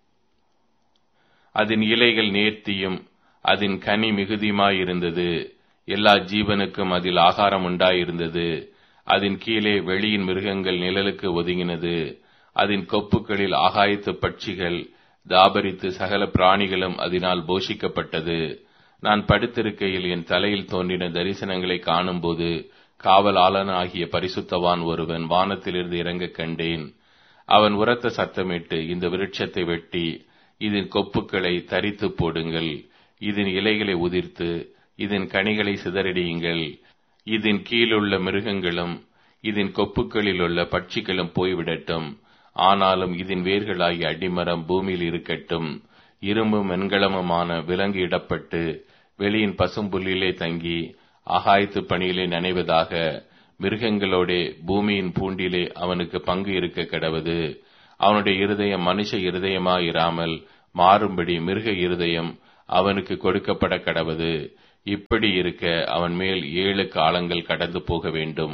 அதன் இலைகள் நேர்த்தியும் அதன் கனி மிகுதியுமாயிருந்தது. எல்லா ஜீவனுக்கும் அதில் ஆகாரம் உண்டாயிருந்தது. அதன் கீழே வெளியின் மிருகங்கள் நிழலுக்கு ஒதுங்கினது. அதன் கொப்புகளில் ஆகாயத்து பட்சிகள் தாபரித்து சகல பிராணிகளும் அதனால் போஷிக்கப்பட்டது. நான் படுத்திருக்கையில் என் தலையில் தோன்றின தரிசனங்களை காணும்போது காவலாளனாகிய பரிசுத்தவான் ஒருவன் வானத்திலிருந்து இறங்க கண்டேன். அவன் உரத்த சத்தமிட்டு, இந்த விருட்சத்தை வெட்டி இதன் கொப்புக்களை தரித்து போடுங்கள், இதன் இலைகளை உதிர்த்து இதன் கனிகளை சிதறடியுங்கள். இதன் கீழுள்ள மிருகங்களும் இதன் கொப்புக்களில் உள்ள பட்சிகளும் போய்விடட்டும். ஆனாலும் இதன் வேர்களாகிய அடிமரம் பூமியில் இருக்கட்டும். இரும்பும் வெண்கலமுமான விலங்கு இடப்பட்டு வெளியின் பசும்புல்லிலே தங்கி ஆகாயத்து பணியிலே நனைவதாக. மிருகங்களோடே பூமியின் பூண்டிலே அவனுக்கு பங்கு இருக்க கடவது. அவனுடைய இருதயம் மனுஷ இருதயமாயிராமல் மாறும்படி மிருக இருதயம் அவனுக்கு கொடுக்கப்பட கடவது. இப்படி இருக்க அவன் மேல் 7 காலங்கள் கடந்து போக வேண்டும்.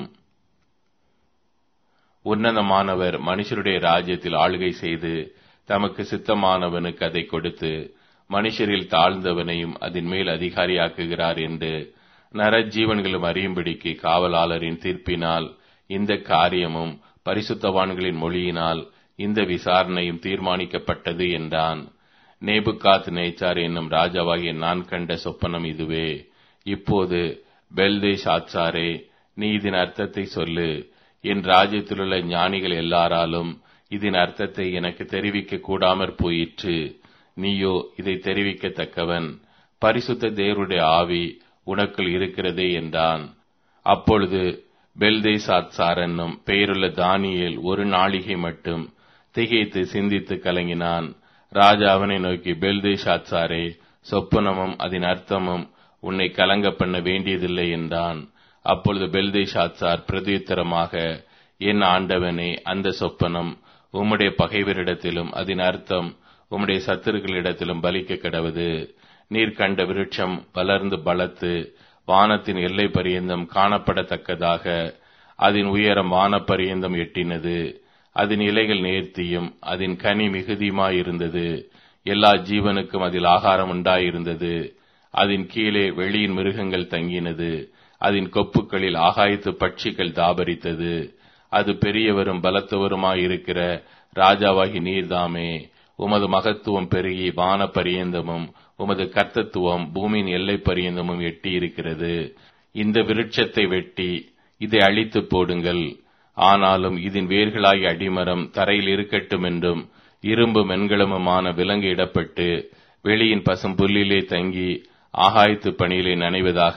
உன்னதமானவர் மனுஷருடைய ராஜ்யத்தில் ஆளுகை செய்து தமக்கு சித்தமானவனுக்கு அதை கொடுத்து மனுஷரில் தாழ்ந்தவனையும் அதன் மேல் அதிகாரியாக்குகிறார் என்று நரஜீவன்களும் அறியும்படிக்கு காவலாளரின் தீர்ப்பினால் இந்த காரியமும் பரிசுத்தவான்களின் மொழியினால் இந்த விசாரணையும் தீர்மானிக்கப்பட்டது என்றான். நேபுகாத் நேச்சார் என்னும் ராஜாவாகிய நான் கண்ட சொப்பனம் இதுவே. இப்போது பெல்தேஷாத்சாரே, நீ இதன் அர்த்தத்தை சொல்லு. என் ராஜ்யத்திலுள்ள ஞானிகள் எல்லாராலும் இதன் அர்த்தத்தை எனக்கு தெரிவிக்க கூடாமற் போயிற்று. நீயோ இதை தெரிவிக்கத்தக்கவன். பரிசுத்த தேவருடைய ஆவி உனக்குள் இருக்கிறதே என்றான். அப்பொழுது பெல்தேஷாத்சார் என்னும் பெயருள்ள தானியேல் ஒரு நாளிகை மட்டும் திகைத்து சிந்தித்து கலங்கினான். ராஜா அவனை நோக்கி, பெல்தேஷாத்சாரே, சொப்பனமும் அதன் அர்த்தமும் உன்னை கலங்க பண்ண வேண்டியதில்லை என்றான். அப்பொழுது பெல்தேஷாத்சார் பிரதியுத்தரமாக, என் ஆண்டவனே, அந்த சொப்பனம் உம்முடைய பகைவரிடத்திலும் அதன் அர்த்தம் உம்முடைய சத்துருக்களிடத்திலும் பலிக்க கடவது. நீர் கண்ட விருட்சம் வளர்ந்து பலத்து வானத்தின் எல்லை பரியந்தம் காணப்படத்தக்கதாக அதன் உயரம் வானப்பரியந்தம் எட்டினது. அதன் இலைகள் நேர்த்தியும் அதன் கனி மிகுதியுமாயிருந்தது. எல்லா ஜீவனுக்கும் அதில் ஆகாரம் உண்டாயிருந்தது. அதன் கீழே வெளியின் மிருகங்கள் தங்கினது. அதன் கொப்புக்களில் ஆகாயத்து பட்சிகள் தாபரித்தது. அது பெரியவரும் பலத்தவருமாயிருக்கிற ராஜாவாகி நீர்தாமே. உமது மகத்துவம் பெருகி வான பரியந்தமும் உமது கர்த்தத்துவம் பூமியின் எல்லை பரியந்தமும் எட்டி இருக்கிறது. இந்த விருட்சத்தை வெட்டி இதை அழித்து போடுங்கள். ஆனாலும் இதன் வேர்களாகிய அடிமரம் தரையில் இருக்கட்டும் என்றும் இரும்பு மென்கலமுமான விலங்கு இடப்பட்டு வெளியின் பசும் புல்லிலே தங்கி ஆகாயத்து பணியிலே நனைவதாக.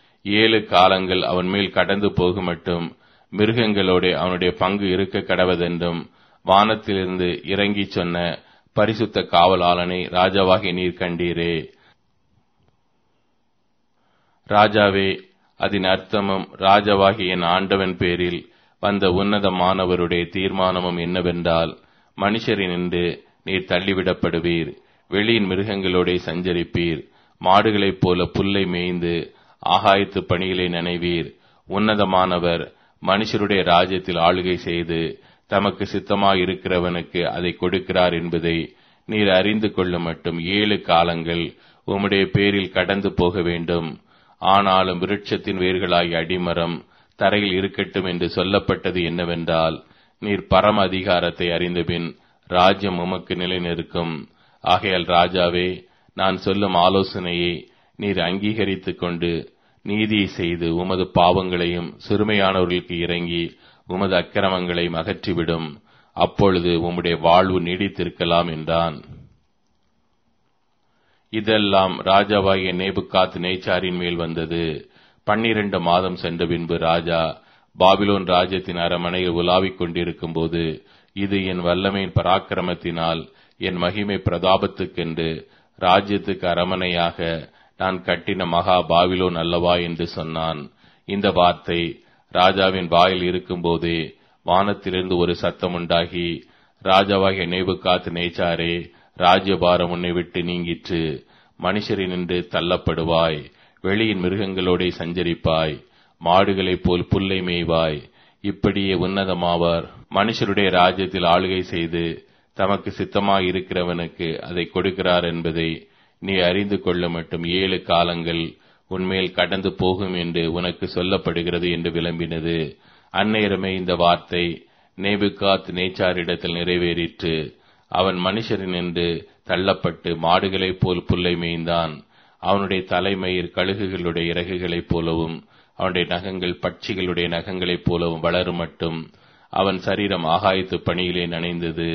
7 காலங்கள் அவன் மேல் கடந்து போகுமட்டும் மிருகங்களோட அவனுடைய பங்கு இருக்க கடவதென்றும் வானத்திலிருந்து இறங்கி சொன்ன பரிசுத்த காவலாளனை ராஜாவாகிய நீர் கண்டீரே. ராஜாவே, அதன் அர்த்தமும் ராஜாவாகிய என் ஆண்டவன் பேரில் வந்த உன்னதமானவருடைய தீர்மானமும் என்னவென்றால், மனுஷரினின்று நீர் தள்ளிவிடப்படுவீர், வெளியின் மிருகங்களோட சஞ்சரிப்பீர், மாடுகளைப் போல புல்லை மேய்ந்து ஆகாயத்து பணிகளை நினைவீர். உன்னதமானவர் மனுஷருடைய ராஜ்யத்தில் ஆளுகை செய்து தமக்கு சித்தமாயிருக்கிறவனுக்கு அதை கொடுக்கிறார் என்பதை நீர் அறிந்து கொள்ள மட்டும் 7 காலங்கள் உம்முடைய பேரில் கடந்து போக வேண்டும். ஆனாலும் விருட்சத்தின் வேர்களாகிய அடிமரம் தரையில் இருக்கட்டும் என்று சொல்லப்பட்டது என்னவென்றால், நீர் பரம அதிகாரத்தை அறிந்தபின் ராஜ்யம் உமக்கு நிலைநிற்கும். ஆகையால் ராஜாவே, நான் சொல்லும் ஆலோசனையை நீர் அங்கீகரித்துக் கொண்டு நீதியை செய்து உமது பாவங்களையும் சிறுமையானவர்களுக்கு இறங்கி உமது அக்கிரமங்களை அகற்றிவிடும். அப்பொழுது உம்முடைய வாழ்வு நீடித்திருக்கலாம் என்றான். இதெல்லாம் ராஜாவாகிய நேபுகாத் நேச்சாரின் மேல் வந்தது. 12 மாதம் சென்ற பின்பு ராஜா பாபிலோன் ராஜ்யத்தின் அரமனையில் உலாவிக் கொண்டிருக்கும் போது, இது என் வல்லமையின் பராக்கிரமத்தினால் என் மகிமை பிரதாபத்துக்கென்று ராஜ்யத்துக்கு அரமனையாக நான் கட்டின மகா பாபிலோன் அல்லவா என்று சொன்னான். இந்த வார்த்தை ராஜாவின் வாயில் இருக்கும்போதே வானத்திலிருந்து ஒரு சத்தம் உண்டாகி, ராஜாவாகிய நேபுகாத் நேச்சாரே, ராஜ்யபாரம் உன்னை விட்டு நீங்கிற்று. மனுஷரினின்று தள்ளப்படுவாய், வெளியின் மிருகங்களோட சஞ்சரிப்பாய், மாடுகளைப் போல் புல்லை மேய்வாய். இப்படியே உன்னதமாவார் மனுஷருடைய ராஜ்யத்தில் ஆளுகை செய்து தமக்கு சித்தமாயிருக்கிறவனுக்கு அதை கொடுக்கிறார் என்பதை நீ அறிந்து கொள்ள மட்டும் 7 காலங்கள் உன்மேல் கடந்து போகும் என்று உனக்கு சொல்லப்படுகிறது என்று விளம்பினது. அந்நேரமே இந்த வார்த்தை நேபுகாத் நேச்சாரிடத்தில் நிறைவேறிற்று. அவன் மனுஷரினின்று தள்ளப்பட்டு மாடுகளைப் போல் புல்லை மேய்ந்தான். அவனுடைய தலைமயிர் கழுகுகளுடைய இறகுகளைப் போலவும் அவனுடைய நகங்கள் பட்சிகளுடைய நகங்களைப் போலவும் வளரும் மட்டும் அவன் சரீரம் ஆகாயத்து பணியிலே நனைந்தது.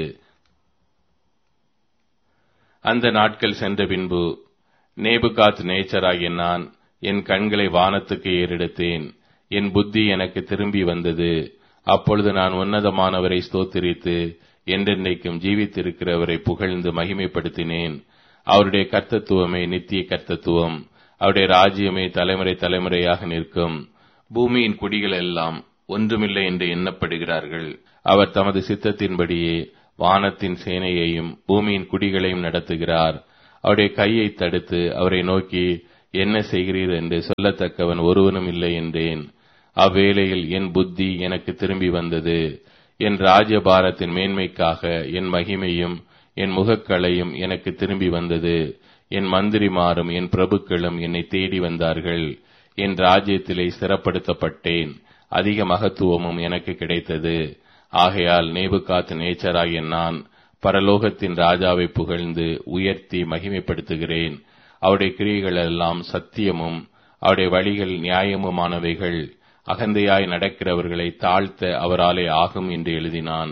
அந்த நாட்கள் சென்ற பின்பு நேபுகாத் நேச்சராகிய நான் என் கண்களை வானத்துக்கு ஏறெடுத்தேன். என் புத்தி எனக்கு திரும்பி வந்தது. அப்பொழுது நான் உன்னதமானவரை ஸ்தோத்திரித்து என்றென்றைக்கும் ஜீவித்திருக்கிறவரை புகழ்ந்து மகிமைப்படுத்தினேன். அவருடைய கர்த்தத்துவமே நித்திய கர்த்தத்துவம், அவருடைய ராஜ்யமே தலைமுறை தலைமுறையாக நிற்கும். பூமியின் குடிகள் எல்லாம் ஒன்றுமில்லை என்று எண்ணப்படுகிறார்கள். அவர் தமது சித்தத்தின்படியே வானத்தின் சேனையையும் பூமியின் குடிகளையும் நடத்துகிறார். அவருடைய கையை தடுத்து அவரை நோக்கி என்ன செய்கிறீர் என்று சொல்லத்தக்கவன் ஒருவனும் இல்லை என்றேன். அவ்வேளையில் என் புத்தி எனக்கு திரும்பி வந்தது. என் ராஜ்யபாரத்தின் மேன்மைக்காக என் மகிமையும் என் முகக்களையும் எனக்கு திரும்பி வந்தது. என் மந்திரிமாரும் என் பிரபுக்களும் என்னை தேடி வந்தார்கள். என் ராஜ்யத்திலே ஸ்திரப்படுத்தப்பட்டேன். அதிக மகத்துவமும் எனக்கு கிடைத்தது. ஆகையால் நேபுகாத் நேச்சராகிய நான் பரலோகத்தின் ராஜாவை புகழ்ந்து உயர்த்தி மகிமைப்படுத்துகிறேன். அவருடைய கிரியைகள் எல்லாம் சத்தியமும் அவருடைய வழிகள் நியாயமுமானவைகள். அகந்தையாய் நடக்கிறவர்களை தாழ்த்த அவராலே ஆகும் என்று எழுதினான்.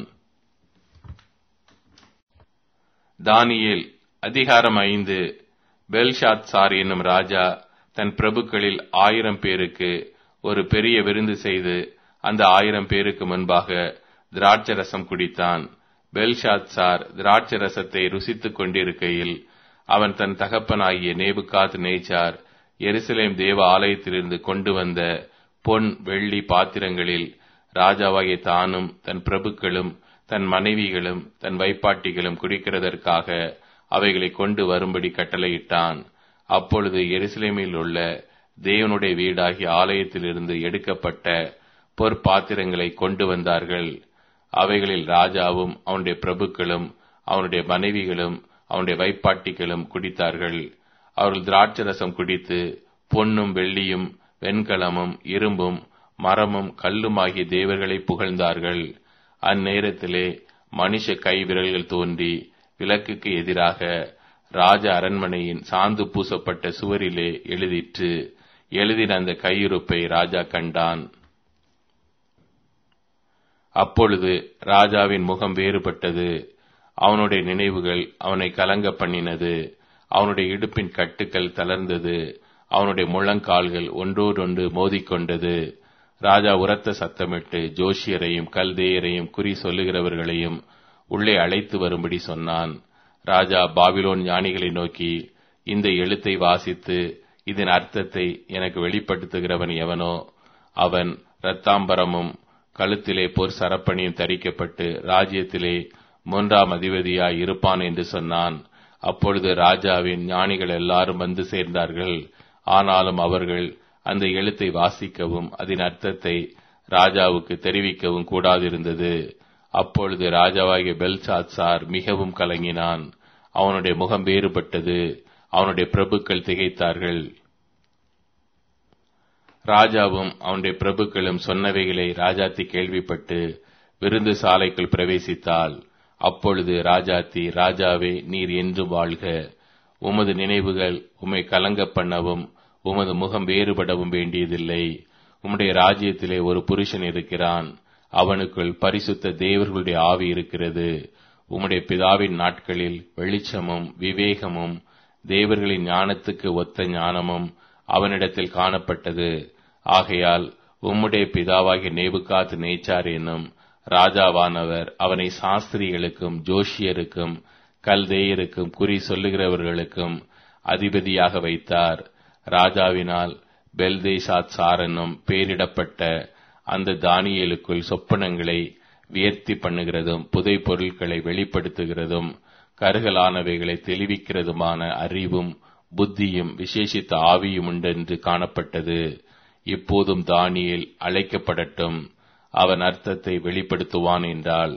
தானியேல் அதிகாரம் 5. பெல்ஷாத்சார் என்னும் ராஜா தன் பிரபுக்களில் 1000 பேருக்கு ஒரு பெரிய விருந்து செய்து அந்த 1000 பேருக்கு முன்பாக திராட்சரசம் குடித்தான். பெல்ஷாத்சார் திராட்சரசத்தை ருசித்துக் கொண்டிருக்கையில் அவன் தன் தகப்பனாகிய நேபுகாத் நேச்சார் எருசலேம் தேவ ஆலயத்திலிருந்து கொண்டு வந்த பொன் வெள்ளி பாத்திரங்களில் ராஜாவாகிய தானும் தன் பிரபுக்களும் தன் மனைவிகளும் தன் வைப்பாட்டிகளும் குடிக்கிறதற்காக அவைகளை கொண்டு வரும்படி கட்டளையிட்டான். அப்பொழுது எருசலேமில் உள்ள தேவனுடைய வீடாகிய ஆலயத்திலிருந்து எடுக்கப்பட்ட பொற்பாத்திரங்களை கொண்டு வந்தார்கள். அவைகளில் ராஜாவும் அவனுடைய பிரபுக்களும் அவனுடைய மனைவிகளும் அவனுடைய வைப்பாட்டிகளும் குடித்தார்கள். அவர்கள் திராட்சரசம் குடித்து பொன்னும் வெள்ளியும் வெண்கலமும் இரும்பும் மரமும் கல்லுமாகிய தேவர்களை புகழ்ந்தார்கள். அந்நேரத்திலே மனுஷ கை விரல்கள் தோன்றி விளக்குக்கு எதிராக ராஜ அரண்மனையின் சாந்து பூசப்பட்ட சுவரிலே எழுதிற்று. எழுதின அந்த கையிருப்பை ராஜா கண்டான். அப்பொழுது ராஜாவின் முகம் வேறுபட்டது. அவனுடைய நினைவுகள் அவனை கலங்க பண்ணினது. அவனுடைய இடுப்பின் கட்டுக்கள் தளர்ந்தது. அவனுடைய முழங்கால்கள் ஒன்றோடொன்று மோதிக்கொண்டது. ராஜா உரத்த சத்தமிட்டு ஜோஷியரையும் கல்தேயரையும் குறி சொல்லுகிறவர்களையும் உள்ளே அழைத்து வரும்படி சொன்னான். ராஜா பாபிலோன் ஞானிகளை நோக்கி, இந்த எழுத்தை வாசித்து இதன் அர்த்தத்தை எனக்கு வெளிப்படுத்துகிறவன் எவனோ அவன் இரத்தாம்பரமும் கழுத்திலே பொற் சரப்பணியும் தரிக்கப்பட்டு ராஜ்யத்திலே 3ஆம் அதிபதியாய் இருப்பான் என்று சொன்னான். அப்பொழுது ராஜாவின் ஞானிகள் எல்லாரும் வந்து சேர்ந்தார்கள். ஆனாலும் அவர்கள் அந்த எழுத்தை வாசிக்கவும் அதன் அர்த்தத்தை ராஜாவுக்கு தெரிவிக்கவும் கூடாதிருந்தது. அப்பொழுது ராஜாவாகிய பெல்ஷாத்சார் மிகவும் கலங்கினான். அவனுடைய முகம் வேறுபட்டது. அவனுடைய பிரபுக்கள் திகைத்தார்கள். ராஜாவும் அவனுடைய பிரபுக்களும் சொன்னவைகளை ராஜாத்தி கேள்விப்பட்டு விருந்து சாலைக்குள் பிரவேசித்தாள். அப்பொழுது ராஜாத்தி, ராஜாவே, நீர் என்றும் வாழ்க. உமது நினைவுகள் உம்மை கலங்க பண்ணவும் உமது முகம் வேறுபடவும் வேண்டியதில்லை. உம்முடைய ராஜ்யத்திலே ஒரு புருஷன் இருக்கிறான். அவனுக்குள் பரிசுத்த தேவர்களுடைய ஆவி இருக்கிறது. உம்முடைய பிதாவின் நாட்களில் வெளிச்சமும் விவேகமும் தேவர்களின் ஞானத்துக்கு ஒத்த ஞானமும் அவனிடத்தில் காணப்பட்டது. ஆகையால் உம்முடைய பிதாவாகிய நேபுகாத் நேச்சார் என்னும் ராஜாவானவர் அவனை சாஸ்திரிகளுக்கும் ஜோஷியருக்கும் கல்தேயருக்கும் குறி சொல்லுகிறவர்களுக்கும் அதிபதியாக வைத்தார். ராஜாவினால் பெல்தேஷாத்சார் என்னும் பெயரிடப்பட்ட அந்த தானியேலுக்குள் சொப்பனங்களை வியர்த்தி பண்ணுகிறதும் புதை பொருட்களை வெளிப்படுத்துகிறதும் கருகலானவைகளை தெளிவிக்கிறதுமான அறிவும் புத்தியும் விசேஷித்த ஆவியும் உண்டென்று காணப்பட்டது. இப்போதும் தானியேல் அழைக்கப்படட்டும், அவன் அர்த்தத்தை வெளிப்படுத்துவான் என்றாள்.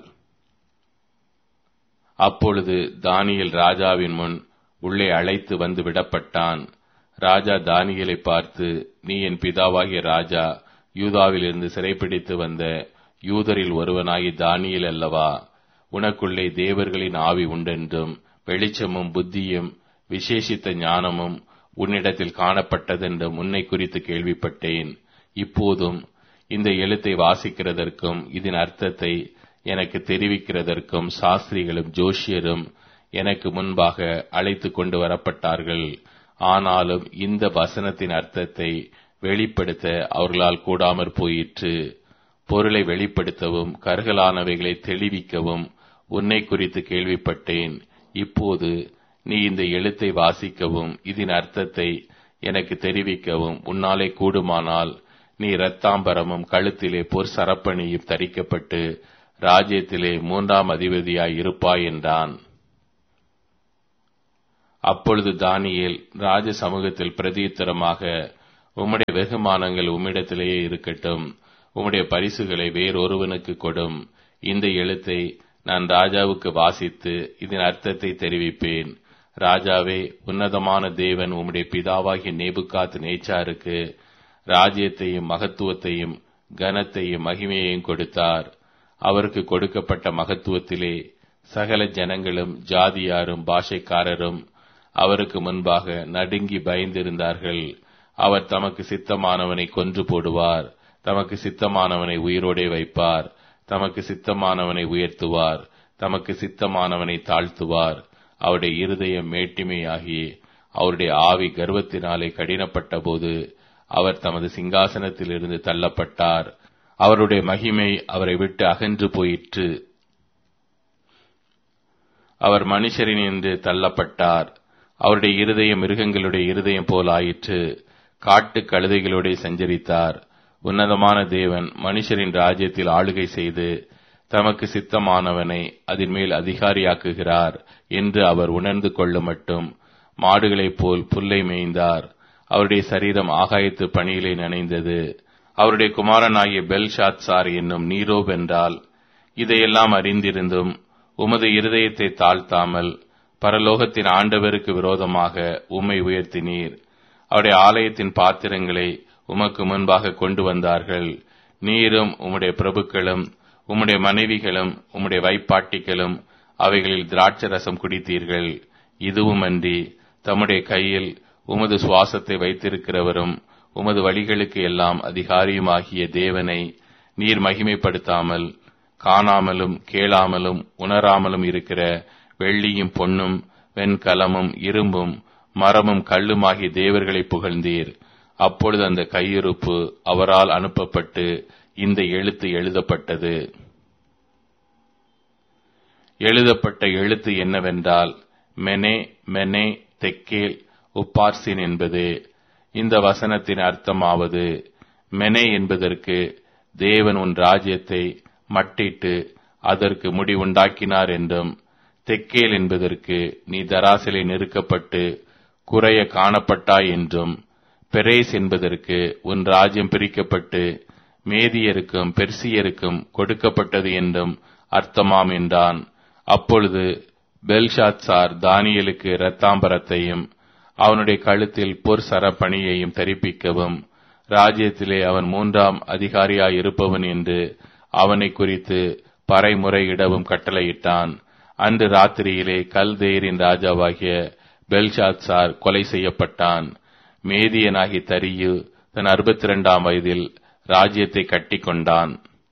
அப்பொழுது தானியேல் ராஜாவின் முன் உள்ளே அழைத்து வந்து விடப்பட்டான். ராஜா தானியேலை பார்த்து, நீ என் பிதாவாகிய ராஜா யூதாவிலிருந்து சிறைப்பிடித்து வந்த யூதரில் ஒருவனாகி தானியேல் அல்லவா? உனக்குள்ளே தேவர்களின் ஆவி உண்டென்றும் வெளிச்சமும் புத்தியும் விசேஷித்த ஞானமும் உன்னிடத்தில் காணப்பட்டதென்றும் உன்னை குறித்து கேள்விப்பட்டேன். இப்போதும் இந்த எழுத்தை வாசிக்கிறதற்கும் இதன் அர்த்தத்தை எனக்கு தெரிவிக்கிறதற்கும் சாஸ்திரிகளும் ஜோஷியரும் எனக்கு முன்பாக அழைத்து கொண்டு வரப்பட்டார்கள். ஆனாலும் இந்த வசனத்தின் அர்த்தத்தை வெளிப்படுத்த அவர்களால் கூடாமற் போயிற்று. பொருளை வெளிப்படுத்தவும் கருகலானவைகளை தெளிவிக்கவும் உன்னை குறித்து கேள்விப்பட்டேன். இப்போது நீ இந்த எழுத்தை வாசிக்கவும் இதன் அர்த்தத்தை எனக்கு தெரிவிக்கவும் உன்னாலே கூடுமானால் நீ இரத்தாம்பரமும் கழுத்திலே பொற் சரப்பணியும் தரிக்கப்பட்டு ராஜ்யத்திலே 3ஆம் அதிபதியாய் இருப்பாய் என்றான். அப்பொழுது தானியேல் ராஜ சமூகத்தில் பிரதியுத்தரமாக, உம்முடைய வெகுமானங்கள் உம்மிடத்திலேயே இருக்கட்டும், உம்முடைய பரிசுகளை வேறொருவனுக்கு கொடும். இந்த எழுத்தை நான் ராஜாவுக்கு வாசித்து இதன் அர்த்தத்தை தெரிவிப்பேன். ராஜாவே, உன்னதமான தேவன் உம்முடைய பிதாவாகிய நேபுகாத் நேச்சாருக்கு ராஜ்யத்தையும் மகத்துவத்தையும் கனத்தையும் மகிமையையும் கொடுத்தார். அவருக்கு கொடுக்கப்பட்ட மகத்துவத்திலே சகல ஜனங்களும் ஜாதியாரும் பாஷைக்காரரும் அவருக்கு முன்பாக நடுங்கி பயந்திருந்தார்கள். அவர் தமக்கு சித்தமானவனை கொன்று போடுவார், தமக்கு சித்தமானவனை உயிரோடே வைப்பார், தமக்கு சித்தமானவனை உயர்த்துவார், தமக்கு சித்தமானவனை தாழ்த்துவார். அவருடைய இருதயம் மேட்டிமையாகி அவருடைய ஆவி கர்வத்தினாலே கடினப்பட்ட போது அவர் தமது சிங்காசனத்திலிருந்து தள்ளப்பட்டார். அவருடைய மகிமை அவரை விட்டு அகன்று போயிற்று. அவர் மனுஷரினின்று தள்ளப்பட்டார். அவருடைய இருதயம் மிருகங்களுடைய இருதயம் போல் ஆயிற்று. காட்டு கழுதைகளோட சஞ்சரித்தார். உன்னதமான தேவன் மனுஷரின் ராஜ்யத்தில் ஆளுகை செய்து தமக்கு சித்தமானவனை அதன் மேல் அதிகாரியாக்குகிறார் என்று அவர் உணர்ந்து கொள்ள மட்டும் மாடுகளைப் போல் புல்லை மேய்ந்தார். அவருடைய சரீரம் ஆகாயத்து பணியிலே நனைந்தது. அவருடைய குமாரனாகிய பெல்ஷாத்சார் என்னும் நீரோ வென்றால், இதையெல்லாம் அறிந்திருந்தும் உமது இருதயத்தை தாழ்த்தாமல் பரலோகத்தின் ஆண்டவருக்கு விரோதமாக உம்மை உயர்த்தினீர். அவருடைய ஆலயத்தின் பாத்திரங்களை உமக்கு முன்பாக கொண்டு வந்தார்கள். நீரும் உம்முடைய பிரபுக்களும் உம்முடைய மனைவிகளும் உம்முடைய வைப்பாட்டிகளும் அவைகளில் திராட்சரசம் குடித்தீர்கள். இதுவுமன்றி தம்முடைய கையில் உமது சுவாசத்தை வைத்திருக்கிறவரும் உமது வழிகளுக்கு எல்லாம் அதிகாரியுமாகிய தேவனை நீர் மகிமைப்படுத்தாமல் காணாமலும் கேளாமலும் உணராமலும் இருக்கிற வெள்ளியும் பொன்னும் வெண்கலமும் இரும்பும் மரமும் கல்லுமாகிய தேவர்களை புகழ்ந்தீர். அப்பொழுது அந்த கையிருப்பு அவரால் அனுப்பப்பட்டு இந்த எழுத்து எழுதப்பட்டது. எழுதப்பட்ட எழுத்து என்னவென்றால், மெனே மெனே தெக்கேல் உப்பார்சின் என்பது. இந்த வசனத்தின் அர்த்தமாவது, மெனே என்பதற்கு தேவன் உன் ராஜ்யத்தை மட்டிட்டு அதற்கு முடிவுண்டாக்கினார் என்றும், தெக்கேல் என்பதற்கு நீ தராசிலே நெருக்கப்பட்டு குறைய காணப்பட்டாய் என்றும், பெரேஸ் என்பதற்கு உன் ராஜ்யம் பிரிக்கப்பட்டு மேதியருக்கும் பெர்சியருக்கும் கொடுக்கப்பட்டது என்றும் அர்த்தமாம் என்றான். அப்பொழுது பெல்ஷாத்சார் தானியேலுக்கு இரத்தாம்பரத்தையும் அவனுடைய கழுத்தில் பொற் சரப்பணியையும் தரிப்பிக்கவும், ராஜ்யத்திலே அவன் 3ஆம் அதிகாரியாயிருப்பவன் என்று அவனை குறித்து பறைமுறையிடவும் கட்டளையிட்டான். அன்று ராத்திரியிலே கல்தேயரின் ராஜாவாகிய பெல்ஷாத்சார் கொலை செய்யப்பட்டான். மேதியனாகி தரியு தன் 62ஆம் வயதில் ராஜ்யத்தை கட்டி கொண்டான்.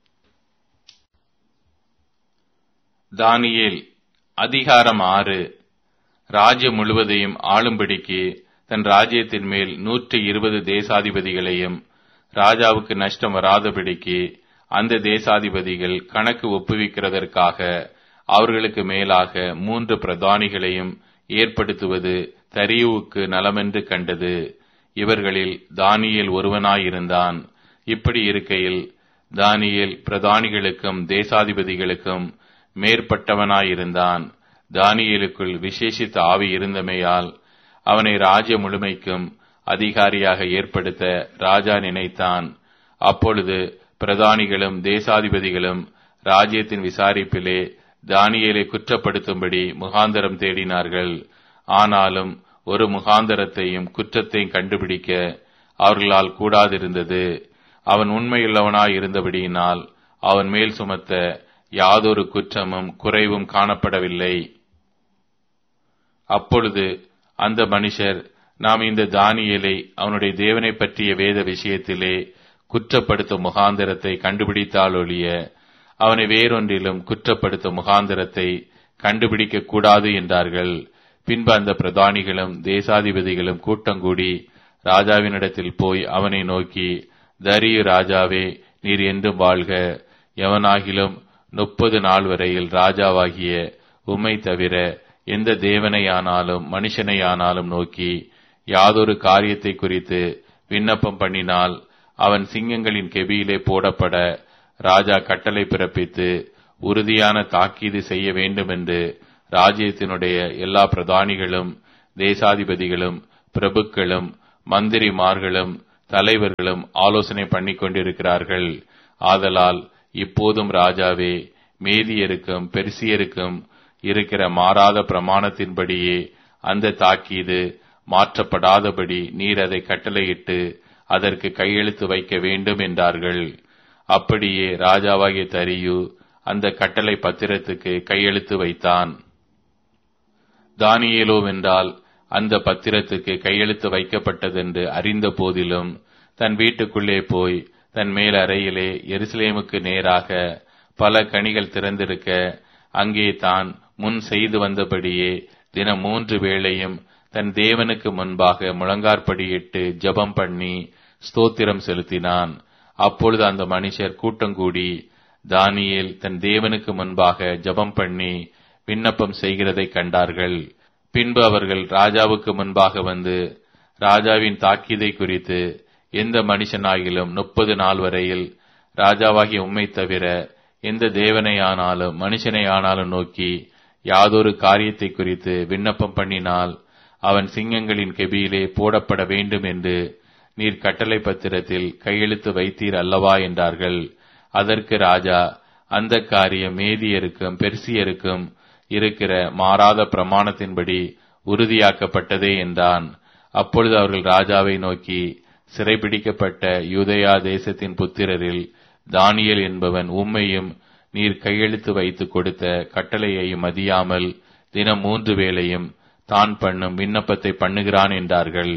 தானியேல் அதிகாரம் 6. ராஜ்யம் முழுவதையும் ஆளும்படிக்கு தன் ராஜ்யத்தின் மேல் 120 தேசாதிபதிகளையும் ராஜாவுக்கு நஷ்டம் வராதபடிக்கு அந்த தேசாதிபதிகள் கணக்கு ஒப்புவிக்கிறதற்காக அவர்களுக்கு மேலாக 3 பிரதானிகளையும் ஏற்படுத்துவது தரியுவுக்கு நலமென்று கண்டது. இவர்களில் தானியேல் ஒருவனாயிருந்தான். இப்படி இருக்கையில் தானியேல் பிரதானிகளுக்கும் தேசாதிபதிகளுக்கும் மேற்பட்டவனாயிருந்தான். தானியேலுக்குள் விசேஷித்த ஆவி இருந்தமையால் அவனை ராஜ்ய முழுமைக்கும் அதிகாரியாக ஏற்படுத்த ராஜா நினைத்தான். அப்பொழுது பிரதானிகளும் தேசாதிபதிகளும் ராஜ்யத்தின் விசாரிப்பிலே தானியேலை குற்றப்படுத்தும்படி முகாந்தரம் தேடினார்கள். ஆனாலும் ஒரு முகாந்தரத்தையும் குற்றத்தையும் கண்டுபிடிக்க அவர்களால் கூடாதிருந்தது. அவன் உண்மையுள்ளவனாயிருந்தபடியினால் அவன் மேல் சுமத்த யாதொரு குற்றமும் குறைவும் காணப்படவில்லை. அப்பொழுது அந்த மனுஷர், நாம் இந்த தானியேலை அவனுடைய தேவனை பற்றிய வேத விஷயத்திலே குற்றப்படுத்தும் முகாந்தரத்தை கண்டுபிடித்தாலொழிய அவனை வேறொன்றிலும் குற்றப்படுத்தும் முகாந்தரத்தை கண்டுபிடிக்க கூடாது என்றார்கள். பின்பு அந்த பிரதானிகளும் தேசாதிபதிகளும் கூட்டங்கூடி ராஜாவினிடத்தில் போய் அவனை நோக்கி, தரியு ராஜாவே, நீர் என்றும் வாழ்க. எவனாகிலும் 30 நாள் வரையில் ராஜாவாகிய உம்மை தவிர எந்த தேவனையானாலும் மனுஷனையானாலும் நோக்கி யாதொரு காரியத்தை குறித்து விண்ணப்பம் பண்ணினால் அவன் சிங்கங்களின் கெபியிலே போடப்பட ராஜா கட்டளை பிறப்பித்து உறுதியான தாக்கீது செய்ய வேண்டும் என்று ராஜ்யத்தினுடைய எல்லா பிரதானிகளும் தேசாதிபதிகளும் பிரபுக்களும் மந்திரிமார்களும் தலைவர்களும் ஆலோசனை பண்ணிக் கொண்டிருக்கிறார்கள். ஆதலால் இப்போதும் ராஜாவே, மேதியருக்கும் பெர்சியருக்கும் இருக்கிற மாறாத பிரமாணத்தின்படியே அந்த தாக்கீது மாற்றப்படாதபடி நீர் அதை கட்டளையிட்டு அதற்கு கையெழுத்து வைக்க வேண்டும் என்றார்கள். அப்படியே ராஜாவாகிய தரியு அந்த கட்டளை பத்திரத்துக்கு கையெழுத்து வைத்தான். தானியேலோவென்றால் அந்த பத்திரத்துக்கு கையெழுத்து வைக்கப்பட்டதென்று அறிந்த போதிலும் தன் வீட்டுக்குள்ளே போய் தன் மேல் அறையிலே எருசலேமுக்கு நேராக பல கனிகள் திறந்திருக்க அங்கே தான் முன் செய்து வந்தபடியே தினம் 3 வேளையும் தன் தேவனுக்கு முன்பாக முழங்காற்படியிட்டு ஜெபம் பண்ணி ஸ்தோத்திரம் செலுத்தினான். அப்பொழுது அந்த மனுஷர் கூட்டங்கூடி தானியேல் தன் தேவனுக்கு முன்பாக ஜெபம் பண்ணி விண்ணப்பம் செய்கிறதை கண்டார்கள். பின்பு அவர்கள் ராஜாவுக்கு முன்பாக வந்து, ராஜாவின் தாக்கீதை குறித்து எந்த மனுஷனாகிலும் 30 நாள் வரையில் ராஜாவாகிய உம்மை தவிர எந்த தேவனையானாலும் மனுஷனையானாலும் நோக்கி யாதொரு காரியத்தை குறித்து விண்ணப்பம் பண்ணினால் அவன் சிங்கங்களின் கெபியிலே போடப்பட வேண்டும் என்று நீர் கட்டளை பத்திரத்தில் கையெழுத்து வைத்தீர் அல்லவா என்றார்கள். அதற்கு ராஜா, அந்த காரியம் மேதியருக்கும் பெர்சியருக்கும் இருக்கிற மாறாத பிரமாணத்தின்படி உறுதியாக்கப்பட்டதே என்றான். அப்பொழுது அவர்கள் ராஜாவை நோக்கி, சிறைபிடிக்கப்பட்ட யூதேயா தேசத்தின் புத்திரரில் தானியேல் என்பவன் உம்மையும் நீர் கையெழுத்து வைத்து கொடுத்த கட்டளையையும் மதியாமல் தினம் 3 வேளையும் தான் பண்ணும் விண்ணப்பத்தை பண்ணுகிறான் என்றார்கள்.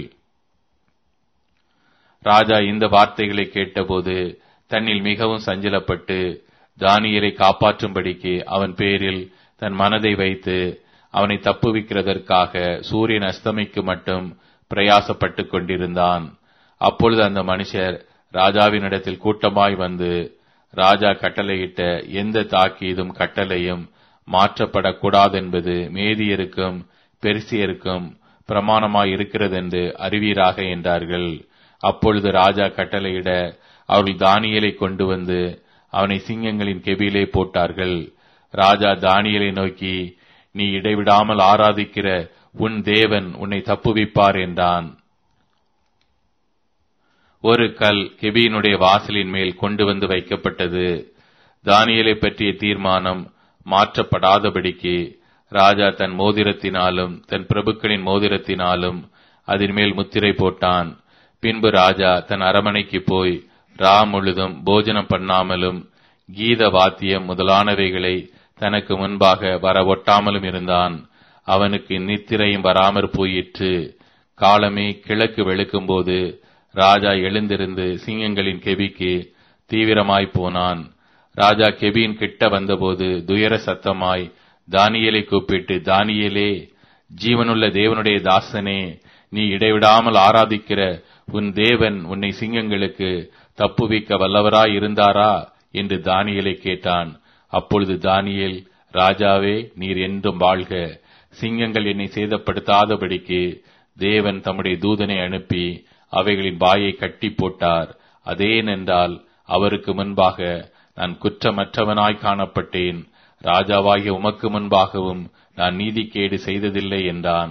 ராஜா இந்த வார்த்தைகளை கேட்டபோது தன்னில் மிகவும் சஞ்சலப்பட்டு தானியேலை காப்பாற்றும்படிக்கு அவன் பேரில் தன் மனதை வைத்து அவனை தப்புவிக்கிறதற்காக சூரியன் அஸ்தமிக்கு மட்டும் பிரயாசப்பட்டுக் கொண்டிருந்தான். அப்பொழுது அந்த மனுஷர் ராஜாவினிடத்தில் கூட்டமாய் வந்து, ராஜா கட்டளையிட்ட எந்த தாக்கீதும் கட்டளையும் மாற்றப்படக்கூடாதென்பது மேதியருக்கும் பெர்சியருக்கும் பிரமாணமாய் இருக்கிறதென்று அறிவீராக என்றார்கள். அப்பொழுது ராஜா கட்டளையிட அவர்கள் தானியேலை கொண்டு வந்து அவனை சிங்கங்களின் கெபியிலே போட்டார்கள். ராஜா தானியேலை நோக்கி, நீ இடைவிடாமல் ஆராதிக்கிற உன் தேவன் உன்னை தப்புவிப்பார் என்றான். ஒரு கல் கெபியினுடைய வாசலின் மேல் கொண்டு வந்து வைக்கப்பட்டது. தானியேலை பற்றிய தீர்மானம் மாற்றப்படாதபடிக்கு ராஜா தன் மோதிரத்தினாலும் தன் பிரபுக்களின் மோதிரத்தினாலும் அதன் மேல் முத்திரை போட்டான். பின்பு ராஜா தன் அரமனைக்கு போய் முழுதும் போஜனம் பண்ணாமலும் கீத வாத்தியம் முதலானவைகளை தனக்கு முன்பாக வர ஒட்டாமலும் இருந்தான். அவனுக்கு நித்திரையும் வராமற் போயிற்று. காலமே கிழக்கு வெளுக்கும் போது ராஜா எழுந்திருந்து சிங்கங்களின் கெபிக்கு தீவிரமாய் போனான். ராஜா கெபியின் கிட்ட வந்தபோது துயர சத்தமாய் தானியேலை கூப்பிட்டு, தானியேலே, ஜீவனுள்ள தேவனுடைய தாசனே, நீ இடைவிடாமல் ஆராதிக்கிற உன் தேவன் உன்னை சிங்கங்களுக்கு தப்புவிக்க வல்லவராய் இருந்தாரா என்று தானியேலை கேட்டான். அப்பொழுது தானியேல், ராஜாவே, நீர் என்றும் வாழ்க. சிங்கங்கள் என்னை சேதப்படுத்தாதபடிக்கு தேவன் தம்முடைய தூதனை அனுப்பி அவைகளின் வாயை கட்டி போட்டார். அதேனென்றால் அவருக்கு முன்பாக நான் குற்றமற்றவனாய் காணப்பட்டேன். ராஜாவாகிய உமக்கு முன்பாகவும் நான் நீதிகேடு செய்ததில்லை என்றான்.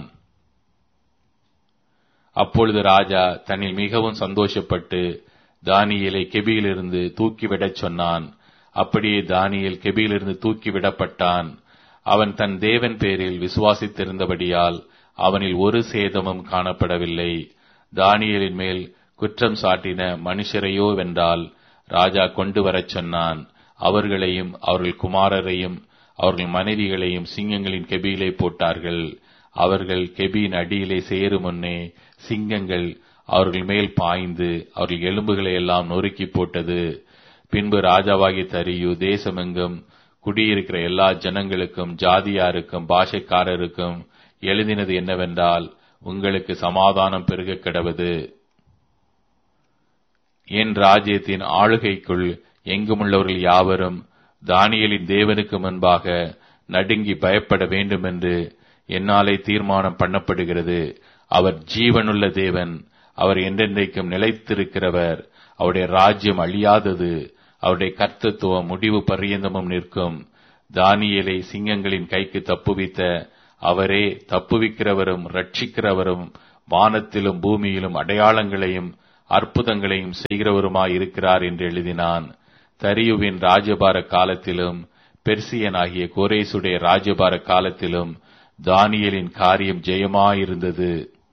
அப்பொழுது ராஜா தன்னில் மிகவும் சந்தோஷப்பட்டு தானியேலை கெபியிலிருந்து தூக்கிவிடச் சொன்னான். அப்படியே தானியேல் கெபியிலிருந்து தூக்கிவிடப்பட்டான். அவன் தன் தேவன் பேரில் விசுவாசித்திருந்தபடியால் அவனில் ஒரு சேதமும் காணப்படவில்லை. தானியேலின் மேல் குற்றம் சாட்டின மனுஷரையோ வென்றால் ராஜா கொண்டு வரச் சொன்னான். அவர்களையும் அவர்கள் குமாரரையும் அவர்கள் மனைவிகளையும் சிங்கங்களின் கெபியிலே போட்டார்கள். அவர்கள் கெபியின் அடியிலே சேரும் முன்னே சிங்கங்கள் அவர்கள் மேல் பாய்ந்து அவர்கள் எலும்புகளை எல்லாம் நொறுக்கி போட்டது. பின்பு ராஜாவாகிய தரியு தேசமெங்கும் குடியிருக்கிற எல்லா ஜனங்களுக்கும் ஜாதியாருக்கும் பாஷைக்காரருக்கும் எழுதினது என்னவென்றால், உங்களுக்கு சமாதானம் பெருக கிடவது. என் ராஜ்யத்தின் ஆளுகைக்குள் எங்குமுள்ளவர்கள் யாவரும் தானியேலின் தேவனுக்கு முன்பாக நடுங்கி பயப்பட வேண்டும் என்று என்னாலே தீர்மானம் பண்ணப்படுகிறது. அவர் ஜீவனுள்ள தேவன், அவர் என்றென்றைக்கும் நிலைத்திருக்கிறவர். அவருடைய ராஜ்யம் அழியாதது, அவருடைய கர்த்தத்துவம் முடிவு பரியந்தமும் நிற்கும். தானியேலை சிங்கங்களின் கைக்கு தப்புவித்த அவரே தப்புவிக்கிறவரும் ரட்சிக்கிறவரும் வானத்திலும் பூமியிலும் அடையாளங்களையும் அற்புதங்களையும் செய்கிறவருமாய் இருக்கிறார் என்று எழுதினான். தரியுவின் ராஜபார காலத்திலும் பெர்சியனாகிய கோரேசுடைய ராஜபார காலத்திலும் தானியேலின் காரியம் ஜெயமாயிருந்தது.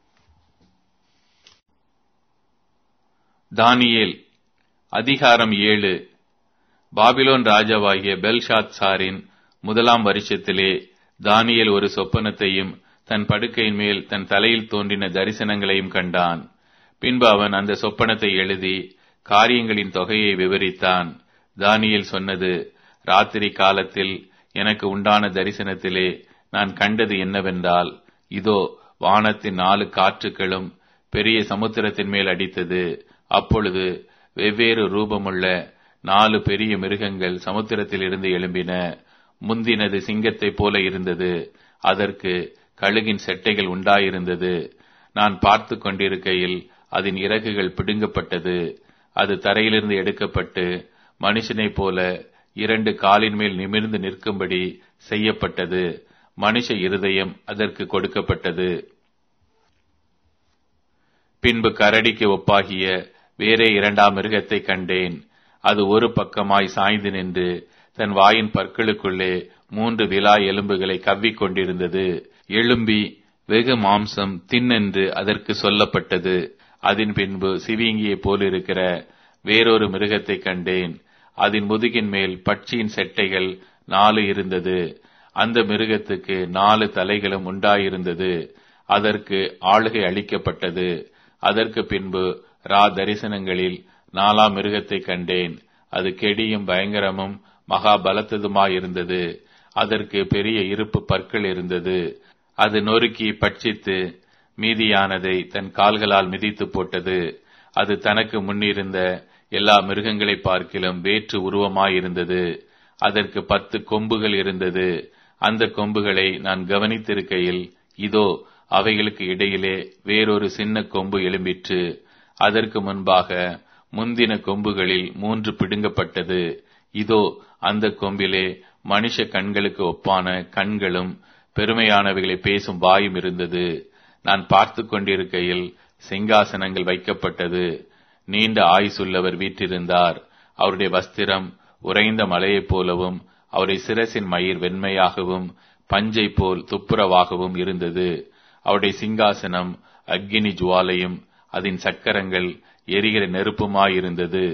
தானியேல் அதிகாரம் 7. பாபிலோன் ராஜாவாகிய பெல்ஷாத்சாரின் முதலாம் வருஷத்திலே தானியேல் ஒரு சொப்பனத்தையும் தன் படுக்கையின் மேல் தன் தலையில் தோன்றின தரிசனங்களையும் கண்டான். பின்பு அவன் அந்த சொப்பனத்தை எழுதி காரியங்களின் தொகையை விவரித்தான். தானியேல் சொன்னது, ராத்திரி காலத்தில் எனக்கு உண்டான தரிசனத்திலே நான் கண்டது என்னவென்றால், இதோ வானத்தின் 4 காற்றுகளும் பெரிய சமுத்திரத்தின் மேல் அடித்தது. அப்பொழுது வெவ்வேறு ரூபமுள்ள 4 பெரிய மிருகங்கள் சமுத்திரத்திலிருந்து எழும்பின. முந்தினது சிங்கத்தைப் போல இருந்தது. அதற்கு கழுகின் செட்டைகள் உண்டாயிருந்தது. நான் பார்த்து கொண்டிருக்கையில் அதன் இறகுகள் பிடுங்கப்பட்டது. அது தரையிலிருந்து எடுக்கப்பட்டு மனுஷனைப் போல 2 காலின் மேல் நிமிர்ந்து நிற்கும்படி செய்யப்பட்டது. மனுஷ இருதயம் அதற்கு கொடுக்கப்பட்டது. பின்பு கரடிக்கு ஒப்பாகிய வேறே 2ஆம் மிருகத்தை கண்டேன். அது ஒரு பக்கமாய் சாய்ந்து நின்று தன் வாயின் பற்களுக்குள்ளே 3 விலா எலும்புகளை கவ்விக் கொண்டிருந்தது. எழும்பி வெகு மாம்சம் தின்னென்று அதற்கு சொல்லப்பட்டது. அதன் பின்பு சிவிங்கியை போலிருக்கிற வேறொரு மிருகத்தை கண்டேன். அதன் முதுகின் மேல் பட்சியின் செட்டைகள் 4 இருந்தது. அந்த மிருகத்துக்கு 4 தலைகளும் உண்டாயிருந்தது. அதற்கு ஆளுகை அளிக்கப்பட்டது. அதற்கு பின்பு தரிசனங்களில் 4ஆம் மிருகத்தை கண்டேன். அது கெடியும் பயங்கரமும் மகா பலத்ததுமாயிருந்தது. அதற்கு பெரிய இருப்பு பற்கள் இருந்தது. அது நொறுக்கி பட்சித்து மீதியானதை தன் கால்களால் மிதித்து போட்டது. அது தனக்கு முன்னிருந்த எல்லா மிருகங்களை பார்க்கிலும் வேற்று உருவமாயிருந்தது. அதற்கு 10 கொம்புகள் இருந்தது. அந்த கொம்புகளை நான் கவனித்திருக்கையில், இதோ அவைகளுக்கு இடையிலே வேறொரு சின்ன கொம்பு எழும்பிற்று. அதற்கு முன்பாக முந்தின கொம்புகளில் 3 பிடுங்கப்பட்டது. இதோ அந்த கொம்பிலே மனுஷ கண்களுக்கு ஒப்பான கண்களும் பெருமையானவைகளை பேசும் வாயும் இருந்தது. நான் பார்த்து கொண்டிருக்கையில் சிங்காசனங்கள் வைக்கப்பட்டது. நீண்ட ஆயுசுள்ளவர் வீற்றிருந்தார். அவருடைய வஸ்திரம் உறைந்த மலையைப் போலவும் அவருடைய சிரசின் மயிர் வெண்மையாகவும் பஞ்சை போல் துப்புரவாகவும் இருந்தது. அவருடைய சிங்காசனம் அக்கினி ஜுவாலையும் அதன் சக்கரங்கள் எரிகிற நெருப்புமாயிருந்தது.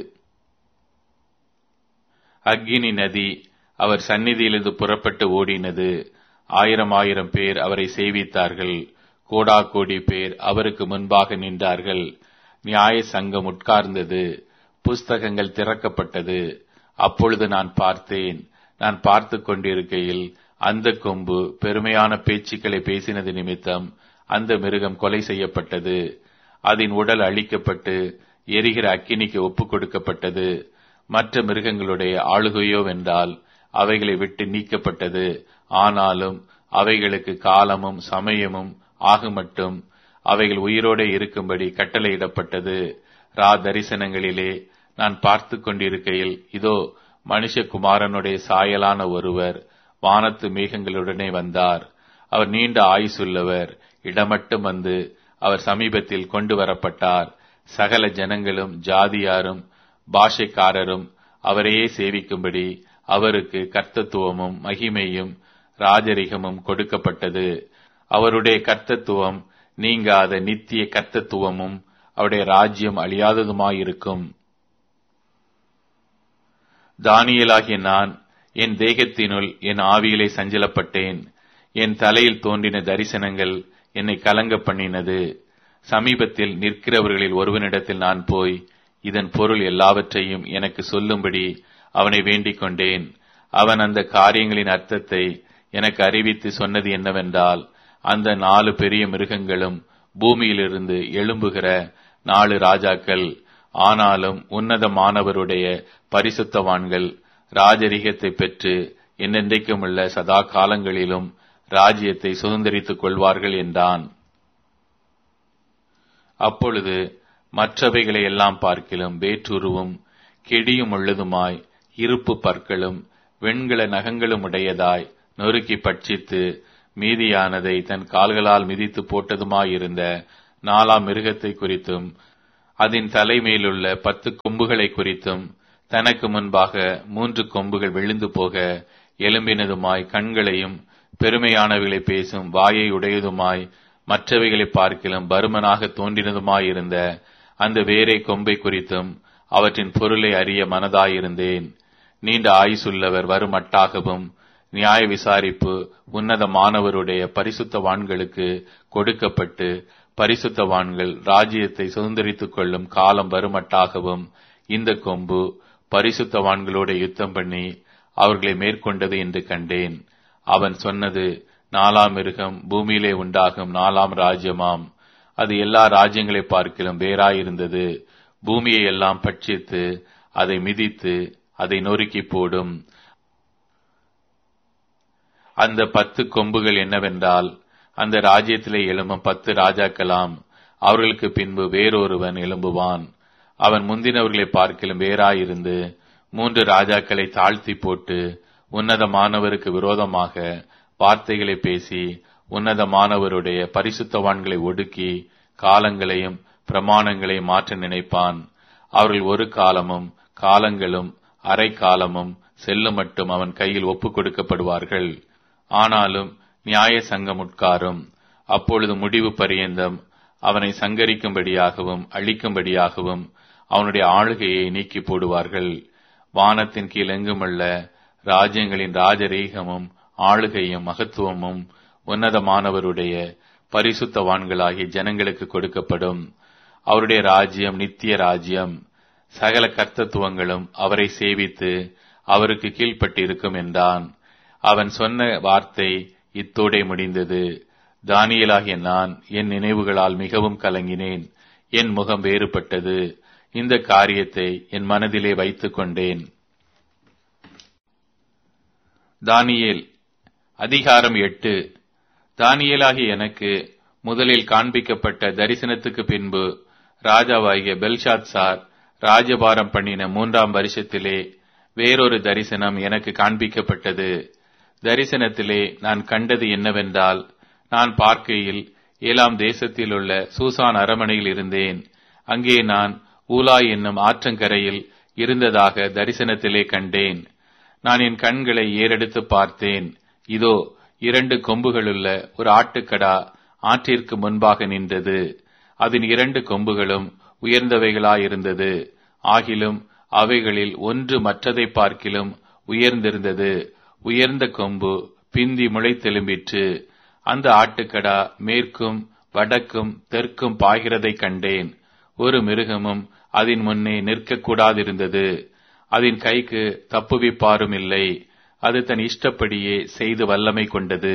அக்கினி நதி அவர் சந்நிதியிலிருந்து புறப்பட்டு ஓடினது. 1000 பேர் அவரை சேவித்தார்கள். கோடாகோடி பேர் அவருக்கு முன்பாக நின்றார்கள். நியாய சங்கம் உட்கார்ந்தது. புஸ்தகங்கள் திறக்கப்பட்டது. அப்பொழுது நான் பார்த்தேன். நான் பார்த்து கொண்டிருக்கையில் அந்த கொம்பு பெருமையான பேச்சுக்களை பேசினது நிமித்தம் அந்த மிருகம் கொலை செய்யப்பட்டது. அதன் உடல் அழிக்கப்பட்டு எரிகிற அக்கினிக்கு ஒப்புக் கொடுக்கப்பட்டது. மற்ற மிருகங்களுடைய ஆளுகையோ வென்றால் அவைகளை விட்டு நீக்கப்பட்டது. ஆனாலும் அவைகளுக்கு காலமும் சமயமும் ஆகுமட்டும் அவைகள் உயிரோடு இருக்கும்படி கட்டளையிடப்பட்டது. தரிசனங்களிலே நான் பார்த்து கொண்டிருக்கையில், இதோ மனுஷகுமாரனுடைய சாயலான ஒருவர் வானத்து மேகங்களுடனே வந்தார். அவர் நீண்ட ஆயுசுள்ளவர். இடமட்டும் வந்து அவர் சமீபத்தில் கொண்டு வரப்பட்டார். சகல ஜனங்களும் ஜாதியாரும் பாஷைக்காரரும் அவரையே சேவிக்கும்படி அவருக்கு கர்த்தத்துவமும் மகிமையும் ராஜரிகமும் கொடுக்கப்பட்டது. அவருடைய கர்த்தத்துவம் நீங்காத நித்திய கர்த்தத்துவமும் அவருடைய ராஜ்யம் அழியாததுமாயிருக்கும். தானியேலாகிய நான் என் தேகத்தினுள் என் ஆவியிலே சஞ்சலப்பட்டேன். என் தலையில் தோன்றின தரிசனங்கள் என்னை கலங்க பண்ணினது. சமீபத்தில் நிற்கிறவர்களில் ஒருவனிடத்தில் நான் போய் இதன் பொருள் எல்லாவற்றையும் எனக்கு சொல்லும்படி அவனை வேண்டிக் கொண்டேன். அவன் அந்த காரியங்களின் அர்த்தத்தை எனக்கு அறிவித்து சொன்னது என்னவென்றால், அந்த 4 பெரிய மிருகங்களும் பூமியிலிருந்து எழும்புகிற 4 ராஜாக்கள். ஆனாலும் உன்னதமானவருடைய பரிசுத்தவான்கள் ராஜரிகத்தை பெற்று என்னென்றைக்கும் உள்ள சதா காலங்களிலும் ராஜ்யத்தை சுதந்தரித்துக் கொள்வார்கள் என்றான். அப்பொழுது மற்றவைகளை எல்லாம் பார்க்கிலும் வேற்றுருவும் கெடியும் உள்ளதுமாய் இருப்பு பற்களும் வெண்கல நகங்களும் உடையதாய் நொறுக்கி பட்சித்து மீதியானதை தன் கால்களால் மிதித்து போட்டதுமாயிருந்த 4ஆம் மிருகத்தை குறித்தும் அதன் தலைமையிலுள்ள 10 கொம்புகளை குறித்தும் தனக்கு முன்பாக 3 கொம்புகள் விழுந்து போக எலும்பினதுமாய் கண்களையும் பெருமையானவைகளை பேசும் வாயை உடையதுமாய் மற்றவைகளை பார்க்கிலும் பருமனாக தோன்றினதுமாயிருந்த அந்த வேறே கொம்பை குறித்தும் அவற்றின் பொருளை அறிய மனதாயிருந்தேன். நீண்ட ஆயுசுள்ளவர் வருமட்டாகவும் நியாய விசாரிப்பு உன்னதமானவருடைய பரிசுத்தவான்களுக்கு கொடுக்கப்பட்டு பரிசுத்தவான்கள் ராஜ்யத்தை சுதந்திரித்துக் கொள்ளும் காலம் வருமட்டாகவும் இந்த கொம்பு பரிசுத்தவான்களோட யுத்தம் பண்ணி அவர்களை மேற்கொண்டது என்று கண்டேன். அவன் சொன்னது, 4ஆம் மிருகம் பூமியிலே உண்டாகும் 4ஆம் ராஜ்யமாம். அது எல்லா ராஜ்யங்களை பார்க்கிலும் வேறாயிருந்தது. பூமியை எல்லாம் பட்சித்து அதை மிதித்து அதை நொறுக்கி போடும். அந்த 10 கொம்புகள் என்னவென்றால், அந்த ராஜ்யத்திலே எழும்பும் 10 ராஜாக்களாம். அவர்களுக்கு பின்பு வேறொருவன் எழும்புவான். அவன் முந்தினவர்களை பார்க்கிலும் வேறாயிருந்து 3 ராஜாக்களை தாழ்த்தி போட்டு உன்னதமானவருக்கு விரோதமாக வார்த்தைகளை பேசி உன்னதமானவருடைய பரிசுத்தவான்களை ஒடுக்கி காலங்களையும் பிரமாணங்களையும் மாற்ற நினைப்பான். அவர்கள் ஒரு காலமும் காலங்களும் அரை காலமும் செல்லும் மட்டும் அவன் கையில் ஒப்புக் கொடுக்கப்படுவார்கள். ஆனாலும் நியாய சங்கம் உட்காரும். அப்பொழுது முடிவு பரியந்தம் அவனை சங்கரிக்கும்படியாகவும் அழிக்கும்படியாகவும் அவனுடைய ஆளுகையை நீக்கி போடுவார்கள். வானத்தின் கீழ் எங்குமுள்ள ராஜ்யங்களின் ராஜரீகமும் ஆளுகையும் மகத்துவமும் உன்னதமானவருடைய பரிசுத்தவான்களாகிய ஜனங்களுக்கு கொடுக்கப்படும். அவருடைய ராஜ்யம் நித்திய ராஜ்யம். சகல கர்த்தத்துவங்களும் அவரை சேவித்து அவருக்கு கீழ்ப்பட்டிருக்கும் என்றான். அவன் சொன்ன வார்த்தை இத்தோடே முடிந்தது. தானியேலாகிய நான் என் நினைவுகளால் மிகவும் கலங்கினேன். என் முகம் வேறுபட்டது. இந்த காரியத்தை என் மனதிலே வைத்துக் கொண்டேன். தானியேல் அதிகாரம் 8. தானியேலாகிய எனக்கு முதலில் காண்பிக்கப்பட்ட தரிசனத்துக்கு பின்பு ராஜாவாகிய பெல்ஷாத்சார் ராஜபாரம் பண்ணின 3ஆம் வருஷத்திலே வேறொரு தரிசனம் எனக்கு காண்பிக்கப்பட்டது. தரிசனத்திலே நான் கண்டது என்னவென்றால், நான் பார்க்கையில் ஏலாம் தேசத்தில் உள்ள சூசான் அரமனையில் இருந்தேன். அங்கே நான் ஊலாய் என்னும் ஆற்றங்கரையில் இருந்ததாக தரிசனத்திலே கண்டேன். நான் என் கண்களை ஏறெடுத்து பார்த்தேன். இதோ 2 கொம்புகளுள்ள ஒரு ஆட்டுக்கடா ஆற்றிற்கு முன்பாக நின்றது. அதன் 2 கொம்புகளும் உயர்ந்தவைகளாயிருந்தது. ஆகிலும் அவைகளில் ஒன்று மற்றதை பார்க்கிலும் உயர்ந்திருந்தது. உயர்ந்த கொம்பு பிந்தி முளைத்தெலும்பிற்று. அந்த ஆட்டுக்கடா மேற்கும் வடக்கும் தெற்கும் பாய்கிறதை கண்டேன். ஒரு மிருகமும் அதன் முன்னே நிற்கக்கூடாதிருந்தது. அதன் கைக்கு தப்புவிப்பாரும் இல்லை. அது தன் இஷ்டப்படியே செய்து வல்லமை கொண்டது.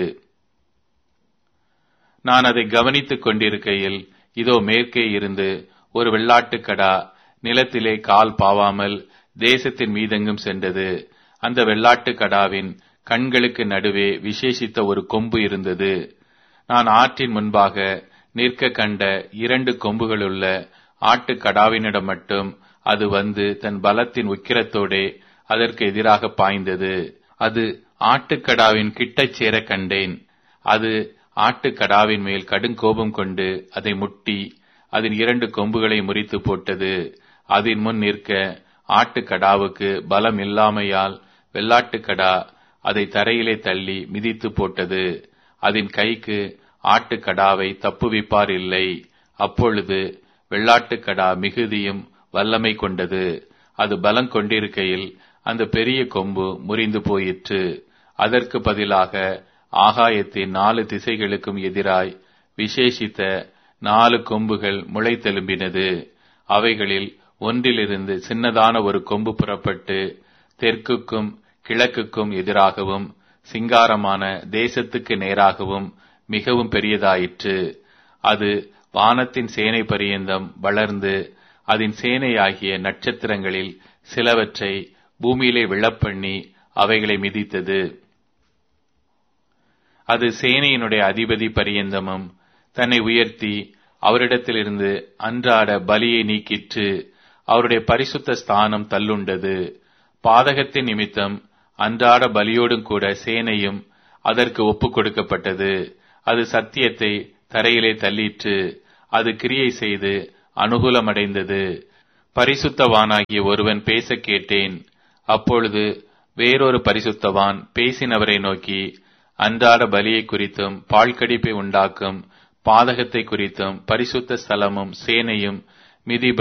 நான் அதை கவனித்துக் கொண்டிருக்கையில் இதோ மேற்கே இருந்து ஒரு வெள்ளாட்டுக்கடா நிலத்திலே கால் பாவாமல் தேசத்தின் மீதெங்கும் சென்றது. அந்த வெள்ளாட்டுக்கடாவின் கண்களுக்கு நடுவே விசேஷித்த ஒரு கொம்பு இருந்தது. நான் ஆற்றின் முன்பாக நிற்க கண்ட 2 கொம்புகளுள்ள ஆட்டுக்கடாவினிடம் மட்டும் அது வந்து தன் பலத்தின் உக்கிரத்தோடே அதற்கு எதிராக பாய்ந்தது. அது ஆட்டுக்கடாவின் கிட்டச் சேர கண்டேன். அது ஆட்டுக்கடாவின் மேல் கடுங்கோபம் கொண்டு அதை முட்டி அதன் 2 கொம்புகளை முறித்து போட்டது. அதன் முன் நிற்க ஆட்டுக்கடாவுக்கு பலம் இல்லாமையால் வெள்ளாட்டுக்கடா அதை தரையிலே தள்ளி மிதித்து போட்டது. அதன் கைக்கு ஆட்டுக்கடாவை தப்புவிப்பார் இல்லை. அப்பொழுது வெள்ளாட்டுக்கடா மிகுதியும் வல்லமை கொண்டது. அது பலம் கொண்டிருக்கையில் அந்த பெரிய கொம்பு முறிந்து போயிற்று. அதற்கு பதிலாக ஆகாயத்தின் 4 திசைகளுக்கும் எதிராய் விசேஷித்த 4 கொம்புகள் முளைத்தெலும்பினது. அவைகளில் ஒன்றிலிருந்து சின்னதான ஒரு கொம்பு புறப்பட்டு தெற்குக்கும் கிழக்குக்கும் எதிராகவும் சிங்காரமான தேசத்துக்கு நேராகவும் மிகவும் பெரியதாயிற்று. அது வானத்தின் சேனை பரியந்தம் வளர்ந்து அதன் சேனையாகிய நட்சத்திரங்களில் சிலவற்றை பூமியிலே விழப்பண்ணி அவைகளை மிதித்தது. அது சேனையினுடைய அதிபதி பரியந்தமும் தன்னை உயர்த்தி அவரிடத்திலிருந்து அன்றாட பலியை நீக்கிற்று. அவருடைய பரிசுத்த ஸ்தானம் தள்ளுண்டது. பாதகத்தின் நிமித்தம் அன்றாட பலியோடும் கூட சேனையும் அதற்கு ஒப்புக் கொடுக்கப்பட்டது. அது சத்தியத்தை தரையிலே தள்ளிற்று. அது கிரியை செய்து அனுகூலமடைந்தது. பரிசுத்தவானாகிய ஒருவன் பேச கேட்டேன். அப்பொழுது வேறொரு பரிசுத்தவான் பேசினவரை நோக்கி, அன்றாட பலியை குறித்தும் பாழ்கடிப்பை உண்டாக்கும் பாதகத்தை குறித்தும் பரிசுத்த ஸ்தலமும் சேனையும் மிதி